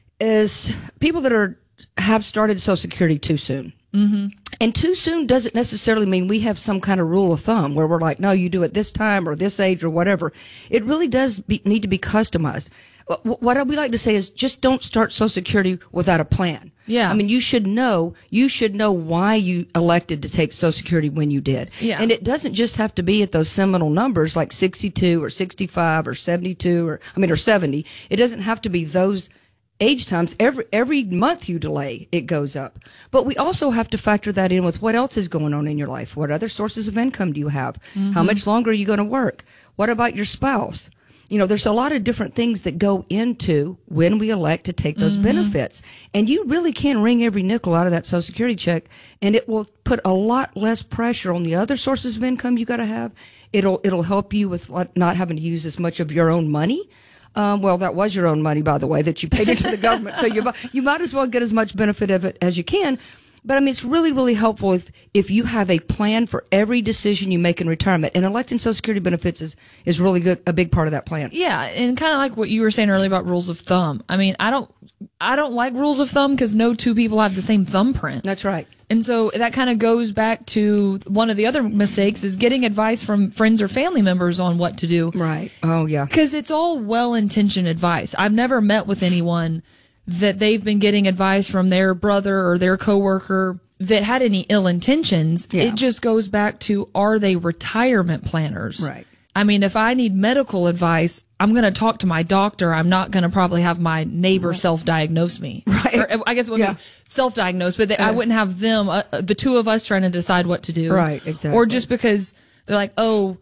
is people that are have started Social Security too soon. Mm-hmm. And too soon doesn't necessarily mean we have some kind of rule of thumb where we're like, no, you do it this time or this age or whatever. It really does be, need to be customized. Wh- What we like to say is just don't start Social Security without a plan. Yeah. I mean, you should know, you should know why you elected to take Social Security when you did. Yeah. And it doesn't just have to be at those seminal numbers like sixty-two or sixty-five or seventy-two or, I mean, or seventy. It doesn't have to be those age times. Every, every month you delay, it goes up. But we also have to factor that in with what else is going on in your life. What other sources of income do you have? How Mhm. much longer are you going to work? What about your spouse? You know, there's a lot of different things that go into when we elect to take those Mhm. benefits. And you really can wring every nickel out of that Social Security check, and it will put a lot less pressure on the other sources of income you got to have. It'll, it'll help you with what- not having to use as much of your own money. Um, well, that was your own money, by the way, that you paid into the government. So you, mi- you might as well get as much benefit of it as you can. But I mean, it's really, really helpful if, if you have a plan for every decision you make in retirement. And electing Social Security benefits is, is really good, a big part of that plan. Yeah, and kind of like what you were saying earlier about rules of thumb. I mean, I don't, I don't like rules of thumb because no two people have the same thumbprint. That's right. And so that kind of goes back to one of the other mistakes is getting advice from friends or family members on what to do. Right. Oh, yeah. Because it's all well-intentioned advice. I've never met with anyone that they've been getting advice from their brother or their coworker that had any ill intentions. Yeah. It just goes back to, are they retirement planners? Right. I mean, if I need medical advice, I'm going to talk to my doctor. I'm not going to probably have my neighbor self-diagnose me. Right. Or, I guess it would Yeah. be self-diagnose, but they, I Uh. wouldn't have them, uh, the two of us trying to decide what to do. Right, exactly. Or just because they're like, oh,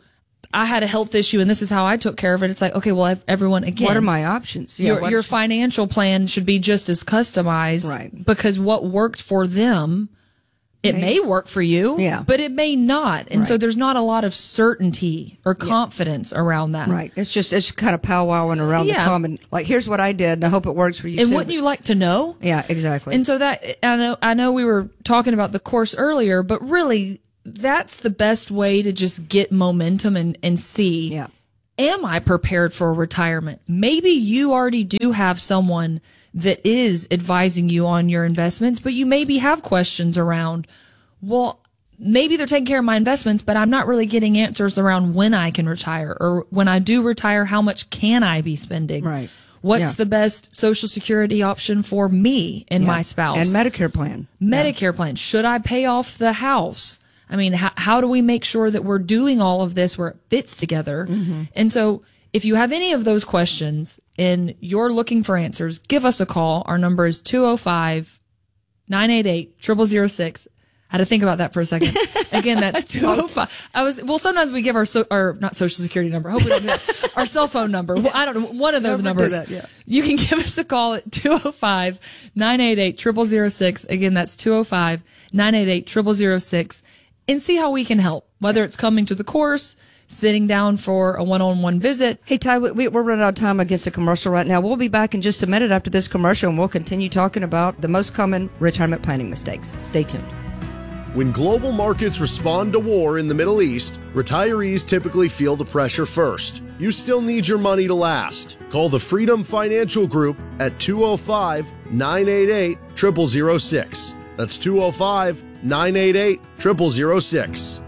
I had a health issue and this is how I took care of it. It's like, okay, well, everyone, again, what are my options? Yeah, your your financial plan should be just as customized, right? Because what worked for them, it May- may work for you, Yeah. but it may not. And so Right. there's not a lot of certainty or confidence around that. Right. It's just, it's kind of powwowing around Yeah. the common, like, here's what I did and I hope it works for you And too. wouldn't you like to know? Yeah, exactly. And so that, I know, I know we were talking about the course earlier, but really that's the best way to just get momentum and, and see, yeah. am I prepared for retirement? Maybe you already do have someone that is advising you on your investments, but you maybe have questions around, well, maybe they're taking care of my investments, but I'm not really getting answers around when I can retire, or when I do retire, how much can I be spending? Right. What's Yeah. the best Social Security option for me and Yeah. my spouse? And Medicare plan. Medicare plan. Should I pay off the house? I mean, how, how do we make sure that we're doing all of this where it fits together? Mm-hmm. And so if you have any of those questions and you're looking for answers, give us a call. Our number is two oh five, nine eight eight, zero zero zero six. I had to think about that for a second. Again, that's two oh five. I was, well, sometimes we give our, so, our, not social security number. I hope we don't do that. Our cell phone number. Well, I don't know. One of those Never do numbers. that, yeah. You can give us a call at two oh five, nine eight eight, zero zero zero six. Again, that's two oh five, nine eight eight, zero zero zero six. And see how we can help, whether it's coming to the course, sitting down for a one-on-one visit. Hey, Ty, we, we're running out of time against a commercial right now. We'll be back in just a minute after this commercial, and we'll continue talking about the most common retirement planning mistakes. Stay tuned. When global markets respond to war in the Middle East, retirees typically feel the pressure first. You still need your money to last. Call the Freedom Financial Group at two oh five, nine eight eight, zero zero zero six. That's two oh five, nine eight eight, zero zero zero six.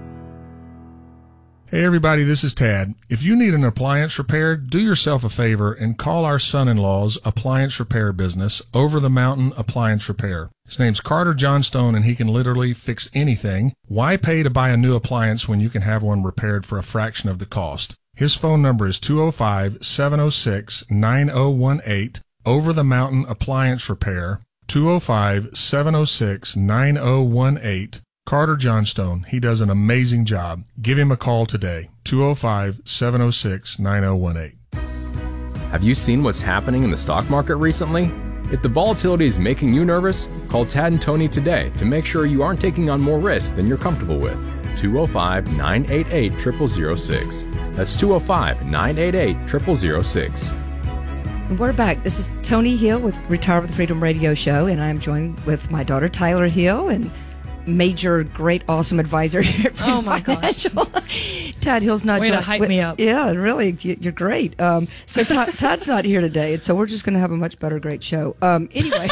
Hey everybody, this is Tad. If you need an appliance repaired, do yourself a favor and call our son-in-law's appliance repair business, Over the Mountain Appliance Repair. His name's Carter Johnstone and he can literally fix anything. Why pay to buy a new appliance when you can have one repaired for a fraction of the cost? His phone number is two oh five, seven oh six, nine oh one eight, Over the Mountain Appliance Repair, two oh five, seven oh six, nine oh one eight. Carter Johnstone. He does an amazing job. Give him a call today. two oh five, seven oh six, nine oh one eight. Have you seen what's happening in the stock market recently? If the volatility is making you nervous, call Tad and Tony today to make sure you aren't taking on more risk than you're comfortable with. two oh five, nine eight eight, zero zero zero six. That's two oh five, nine eight eight, zero zero zero six. We're back. This is Tony Hill with Retire with Freedom Radio Show, and I'm joined with my daughter Tyler Hill and major, great, awesome advisor here at Oh my Financial. Tad Hill's not. Way to join- hype wi- me up. Yeah, really, you- you're great. Um, so Todd, Todd's not here today, and so we're just going to have a much better, great show. Um, anyway,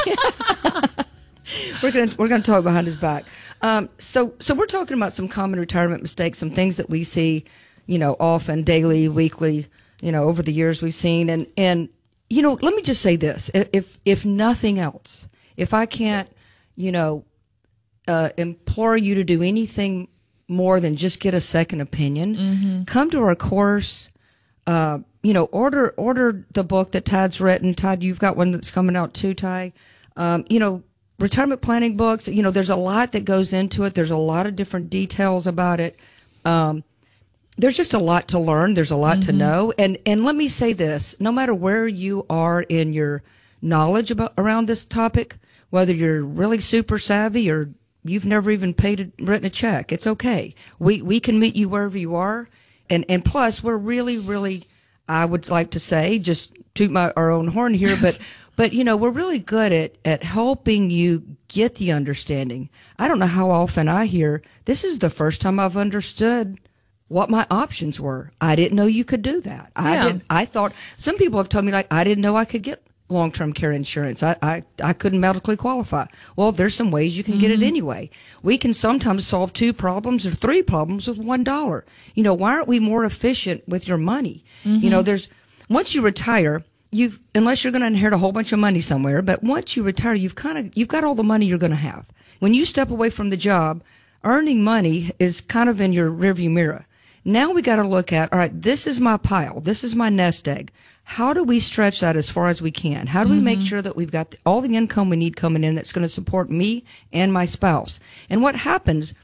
we're going to we're going to talk behind his back. Um, so so we're talking about some common retirement mistakes, some things that we see, you know, often, daily, weekly, you know, over the years we've seen, and and you know, let me just say this: if if nothing else, if I can't, you know. Uh, implore you to do anything more than just get a second opinion. Mm-hmm. Come to our course. Uh, you know, order order the book that Todd's written. Todd, you've got one that's coming out too, Ty. Um, you know, retirement planning books. You know, there's a lot that goes into it. There's a lot of different details about it. Um, there's just a lot to learn. There's a lot to Mhm. know. And and let me say this: no matter where you are in your knowledge about around this topic, whether you're really super savvy or you've never even paid a, written a check, it's okay. We we can meet you wherever you are, and and plus we're really really, I would like to say, just toot my our own horn here, but but you know we're really good at at helping you get the understanding. I don't know how often I hear this is the first time I've understood what my options were. I didn't know you could do that. I Yeah. did. I thought some people have told me like I didn't know I could get long-term care insurance. I, I, I couldn't medically qualify. Well, there's some ways you can get it Mhm. anyway. We can sometimes solve two problems or three problems with one dollar. You know, why aren't we more efficient with your money? You know, Mhm. there's, once you retire, you've, unless you're going to inherit a whole bunch of money somewhere, but once you retire, you've kind of, you've got all the money you're going to have. When you step away from the job, earning money is kind of in your rearview mirror. Now we got to look at, all right, this is my pile. This is my nest egg. How do we stretch that as far as we can? How do we make Mhm. sure that we've got all the income we need coming in that's going to support me and my spouse? And what happens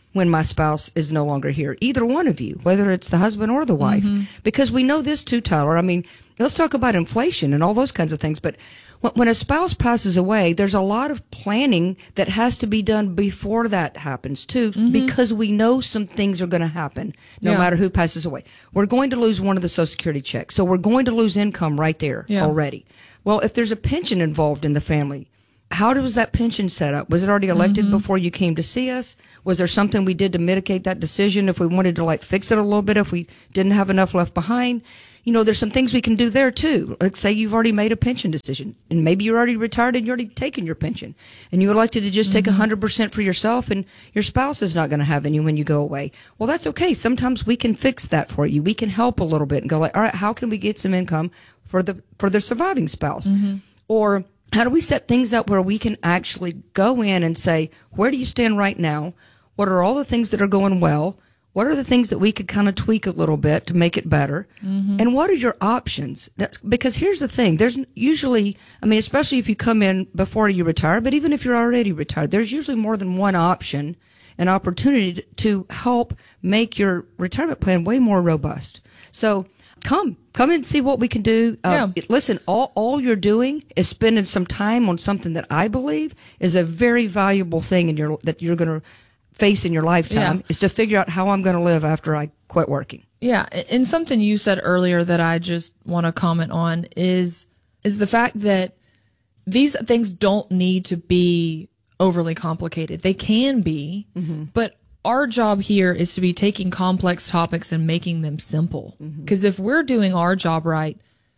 when my spouse is no longer here, either one of you, whether it's the husband or the wife, Mm-hmm. because we know this too, Tyler. I mean, let's talk about inflation and all those kinds of things. But when, when a spouse passes away, there's a lot of planning that has to be done before that happens too, Mm-hmm. because we know some things are going to happen no Yeah. matter who passes away. We're going to lose one of the Social Security checks. So we're going to lose income right there Yeah. already. Well, if there's a pension involved in the family, how was that pension set up? Was it already elected Mm-hmm. before you came to see us? Was there something we did to mitigate that decision if we wanted to like fix it a little bit, if we didn't have enough left behind? You know, there's some things we can do there too. Let's say you've already made a pension decision and maybe you're already retired and you're already taken your pension and you elected to just take Mm-hmm. one hundred percent for yourself and your spouse is not going to have any when you go away. Well, that's okay. Sometimes we can fix that for you. We can help a little bit and go like, all right, how can we get some income for the, for the surviving spouse? Mm-hmm. Or how do we set things up where we can actually go in and say, where do you stand right now? What are all the things that are going well? What are the things that we could kind of tweak a little bit to make it better? Mm-hmm. And what are your options? That's, because here's the thing. There's usually, I mean, especially if you come in before you retire, but even if you're already retired, there's usually more than one option, an opportunity to help make your retirement plan way more robust. So come, come and see what we can do. Uh, Yeah. Listen, all, all you're doing is spending some time on something that I believe is a very valuable thing in your, that you're going to face in your lifetime, Yeah. is to figure out how I'm going to live after I quit working. Yeah, and something you said earlier that I just want to comment on is is the fact that these things don't need to be overly complicated. They can be, Mm-hmm. but our job here is to be taking complex topics and making them simple. Mm-hmm. Because if we're doing our job right,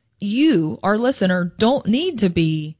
you, our listener, don't need to be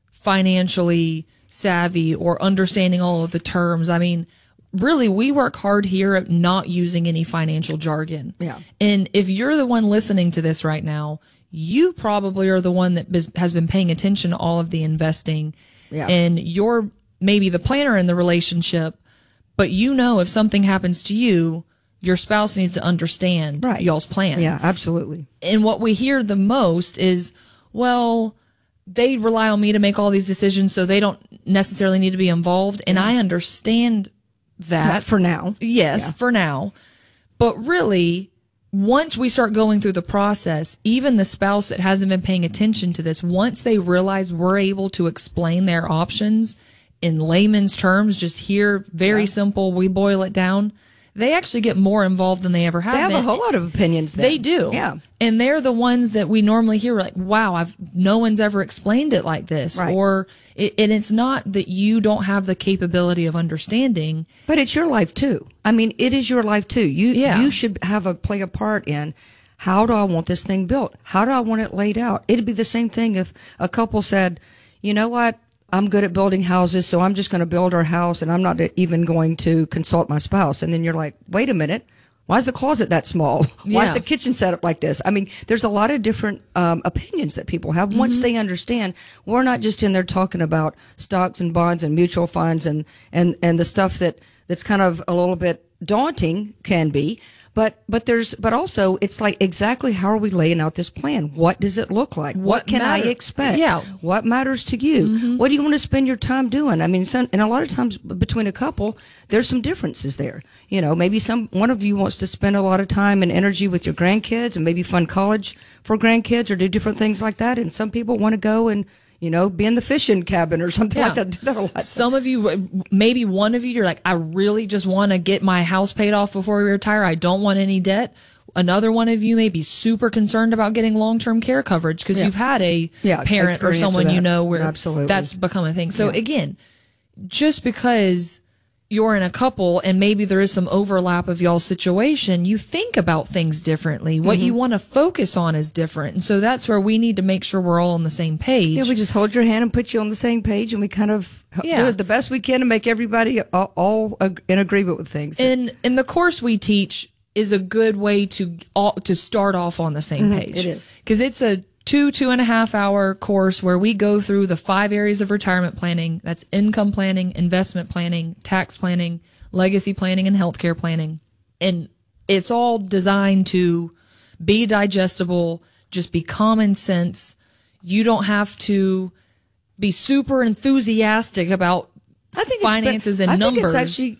financially savvy or understanding all of the terms. I mean, really, we work hard here at not using any financial jargon. Yeah. And if you're the one listening to this right now, you probably are the one that bis- has been paying attention to all of the investing. Yeah. And you're maybe the planner in the relationship, but you know if something happens to you, your spouse needs to understand Right. y'all's plan. Yeah, absolutely. And what we hear the most is, well, they rely on me to make all these decisions, so they don't necessarily need to be involved. And I understand that. That for now. Yes, Yeah. for now. But really, once we start going through the process, even the spouse that hasn't been paying attention to this, once they realize we're able to explain their options in layman's terms, just here, very Yeah. simple, we boil it down, they actually get more involved than they ever have They have been. a whole lot of opinions then. They do. Yeah. And they're the ones that we normally hear like, wow, I've, no one's ever explained it like this. Right. Or, it, and it's not that you don't have the capability of understanding. But it's your life too. I mean, it is your life too. You, Yeah. you should have a, play a part in how do I want this thing built? How do I want it laid out? It'd be the same thing if a couple said, you know what? I'm good at building houses, so I'm just going to build our house and I'm not even going to consult my spouse. And then you're like, wait a minute. Why is the closet that small? Why is Yeah. the kitchen set up like this? I mean, there's a lot of different um, opinions that people have. Mm-hmm. Once they understand, we're not just in there talking about stocks and bonds and mutual funds and, and, and the stuff that, that's kind of a little bit daunting can be. But, but there's, but also it's like exactly how are we laying out this plan? What does it look like? What, What can I matter- expect? Yeah. What matters to you? Mm-hmm. What do you want to spend your time doing? I mean, some, and a lot of times b- between a couple, there's some differences there. You know, maybe some, one of you wants to spend a lot of time and energy with your grandkids and maybe fund college for grandkids or do different things like that. And some people want to go and, you know, be in the fishing cabin or something Yeah. like that. Do that a lot. Some of you, maybe one of you, you're like, I really just want to get my house paid off before we retire. I don't want any debt. Another one of you may be super concerned about getting long-term care coverage because Yeah. you've had a Yeah, parent or experience someone with you that. know where Absolutely. that's become a thing. So Yeah. again, just because you're in a couple and maybe there is some overlap of y'all's situation, you think about things differently. What Mm-hmm. you want to focus on is different. And so that's where we need to make sure we're all on the same page. Yeah, we just hold your hand and put you on the same page, and we kind of Yeah. do it the best we can to make everybody all, all ag- in agreement with things. And and the course we teach is a good way to all, to start off on the same Mhm, page. it is. Because it's a two, two and a half hour course where we go through the five areas of retirement planning. That's income planning, investment planning, tax planning, legacy planning, and healthcare planning. And it's all designed to be digestible, just be common sense. You don't have to be super enthusiastic about I think finances it's, and I numbers. think it's actually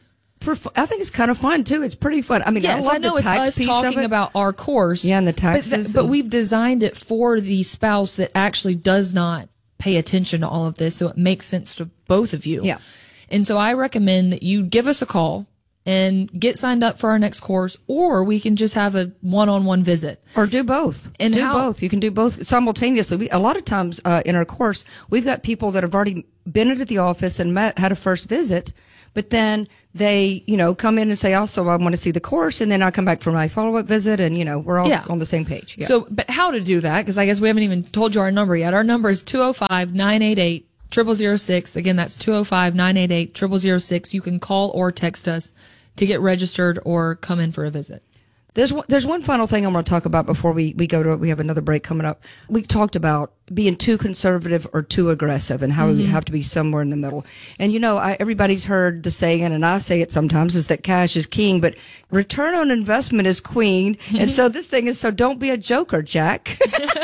for, I think it's kind of fun too. It's pretty fun. I mean, yes, I love I know the it's tax us piece talking of it. about our course. Yeah, and the But, taxes. th- but and- we've designed it for the spouse that actually does not pay attention to all of this, so it makes sense to both of you. Yeah. And so I recommend that you give us a call and get signed up for our next course, or we can just have a one-on-one visit. Or do both. And do how- both. You can do both simultaneously. We, a lot of times uh, in our course, we've got people that have already been into the office and met, had a first visit, but then they, you know, come in and say, also, I want to see the course, and then I come back for my follow-up visit, and, you know, we're all Yeah. on the same page. Yeah. So, but how to do that? Because I guess we haven't even told you our number yet. Our number is two oh five, nine eight eight, zero zero zero six. Again, that's two oh five, nine eight eight, zero zero zero six. You can call or text us to get registered or come in for a visit. There's one, there's one final thing I want to talk about before we, we go to it. We have another break coming up. We talked about being too conservative or too aggressive and how Mm-hmm. we have to be somewhere in the middle. And, you know, I, everybody's heard the saying, and I say it sometimes, is that cash is king, but return on investment is queen. And so this thing is, so don't be a joker, Jack.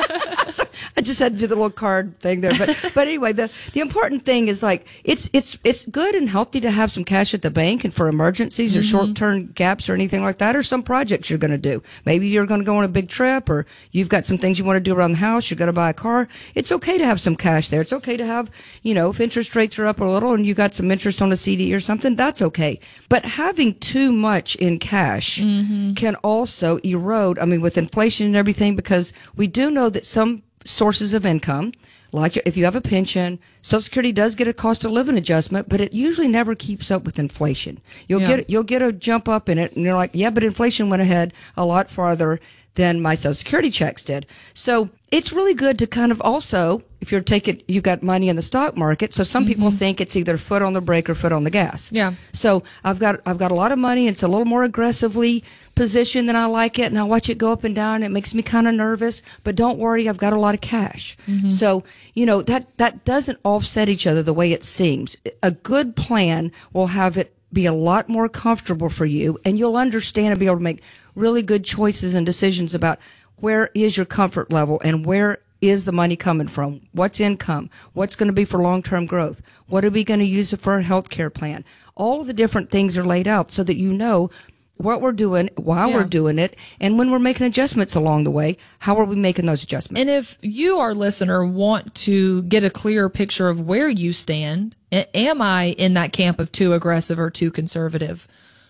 So I just had to do the little card thing there. But, but anyway, the, the important thing is like, it's, it's, it's good and healthy to have some cash at the bank and for emergencies or Mhm. short-term gaps or anything like that, or some projects you're going to do. Maybe you're going to go on a big trip, or you've got some things you want to do around the house. You're going to buy a car. It's okay to have some cash there. It's okay to have, you know, if interest rates are up a little and you got some interest on a C D or something, that's okay. But having too much in cash Mm-hmm. can also erode, I mean, with inflation and everything, because we do know that some sources of income, like if you have a pension, Social Security does get a cost of living adjustment, but it usually never keeps up with inflation. You'll Yeah. get you'll get a jump up in it, and you're like, yeah, but inflation went ahead a lot farther than my Social Security checks did. So it's really good to kind of also, if you're taking, you got money in the stock market. So some people think it's either foot on the brake or foot on the gas. Yeah. So I've got, I've got a lot of money. It's a little more aggressively positioned than I like it. And I watch it go up and down. It makes me kind of nervous, but don't worry. I've got a lot of cash. Mhm. So, you know, that, that doesn't offset each other the way it seems. A good plan will have it be a lot more comfortable for you, and you'll understand and be able to make really good choices and decisions about where is your comfort level and where is the money coming from? What's income? What's going to be for long-term growth? What are we going to use for a health care plan? All of the different things are laid out so that you know what we're doing, why Yeah. we're doing it, and when we're making adjustments along the way, how are we making those adjustments? And if you, our listener, want to get a clearer picture of where you stand, a- am I in that camp of too aggressive or too conservative?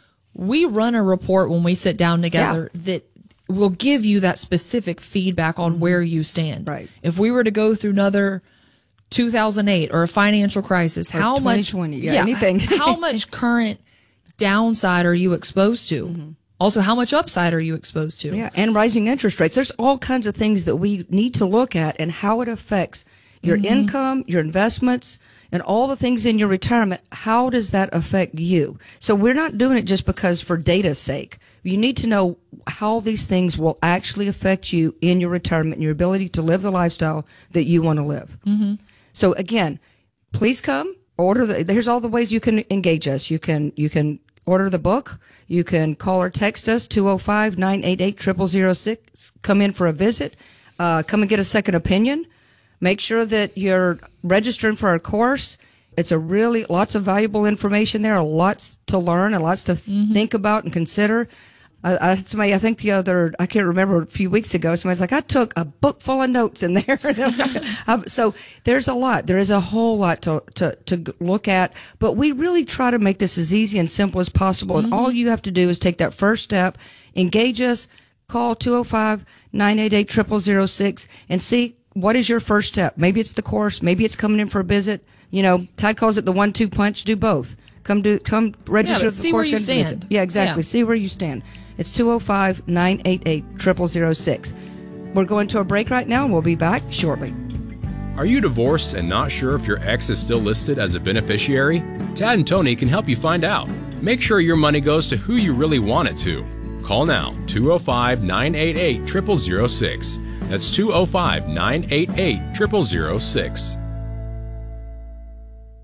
We run a report when we sit down together that will give you that specific feedback on where you stand. Right. If we were to go through another two thousand eight or a financial crisis, Or how much, twenty twenty, yeah, anything. how much current downside are you exposed to? Also, how much upside are you exposed to? Yeah, and rising interest rates. There's all kinds of things that we need to look at and how it affects your Mhm. income, your investments, and all the things in your retirement. How does that affect you? So we're not doing it just because for data's sake. You need to know how these things will actually affect you in your retirement and your ability to live the lifestyle that you want to live. Mm-hmm. So again, please come, order the, here's all the ways you can engage us. You can, you can order the book. You can call or text us, two oh five, nine eight eight, zero zero zero six. Come in for a visit. Uh, come and get a second opinion. Make sure that you're registering for our course. It's a really, lots of valuable information there, lots to learn and lots to Mm-hmm. think about and consider. I, I had somebody, I think the other, I can't remember, a few weeks ago, somebody's like, I took a book full of notes in there. Um, so there's a lot. There is a whole lot to, to, to look at, but we really try to make this as easy and simple as possible. And all you have to do is take that first step, engage us, call two oh five, nine eight eight, zero zero zero six and see what is your first step. Maybe it's the course. Maybe it's coming in for a visit. You know, Todd calls it the one two punch. Do both. Come do, come register Yeah, the see where course you and visit. stand. Yeah, exactly. Yeah. See where you stand. It's two oh five, nine eight eight, zero zero zero six. We're going to a break right now, and we'll be back shortly. Are you divorced and not sure if your ex is still listed as a beneficiary? Tad and Tony can help you find out. Make sure your money goes to who you really want it to. Call now, two oh five, nine eight eight, zero zero zero six. That's two oh five, nine eight eight, zero zero zero six.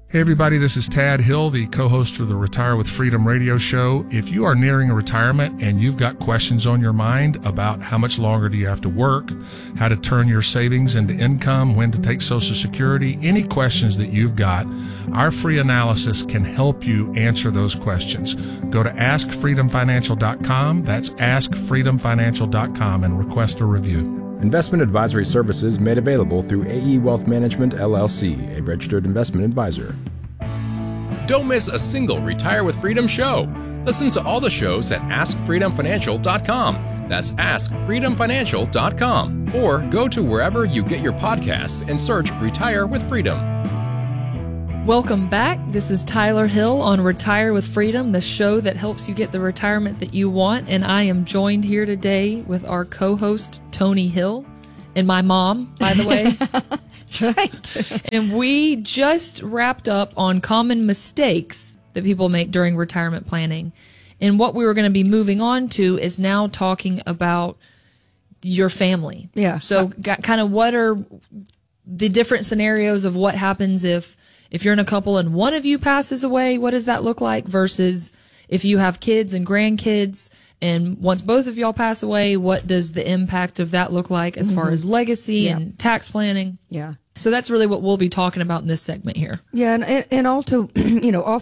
Hey everybody, this is Tad Hill, the co-host of the Retire with Freedom radio show. If you are nearing a retirement and you've got questions on your mind about how much longer do you have to work, how to turn your savings into income, when to take Social Security, any questions that you've got, our free analysis can help you answer those questions. Go to ask freedom financial dot com. That's ask freedom financial dot com and request a review. Investment advisory services made available through A E Wealth Management, L L C, a registered investment advisor. Don't miss a single Retire with Freedom show. Listen to all the shows at ask freedom financial dot com. That's ask freedom financial dot com. Or go to wherever you get your podcasts and search Retire with Freedom. Welcome back. This is Tyler Hill on Retire with Freedom, the show that helps you get the retirement that you want. And I am joined here today with our co-host, Tony Hill, and my mom, by the way. That's right. And we just wrapped up on common mistakes that people make during retirement planning. And what we were going to be moving on to is now talking about your family. Yeah. So got kind of what are the different scenarios of what happens if If you're in a couple and one of you passes away, what does that look like? Versus if you have kids and grandkids and once both of y'all pass away, what does the impact of that look like as mm-hmm. far as legacy yeah. and tax planning? Yeah. So that's really what we'll be talking about in this segment here. Yeah. And, and also, you know,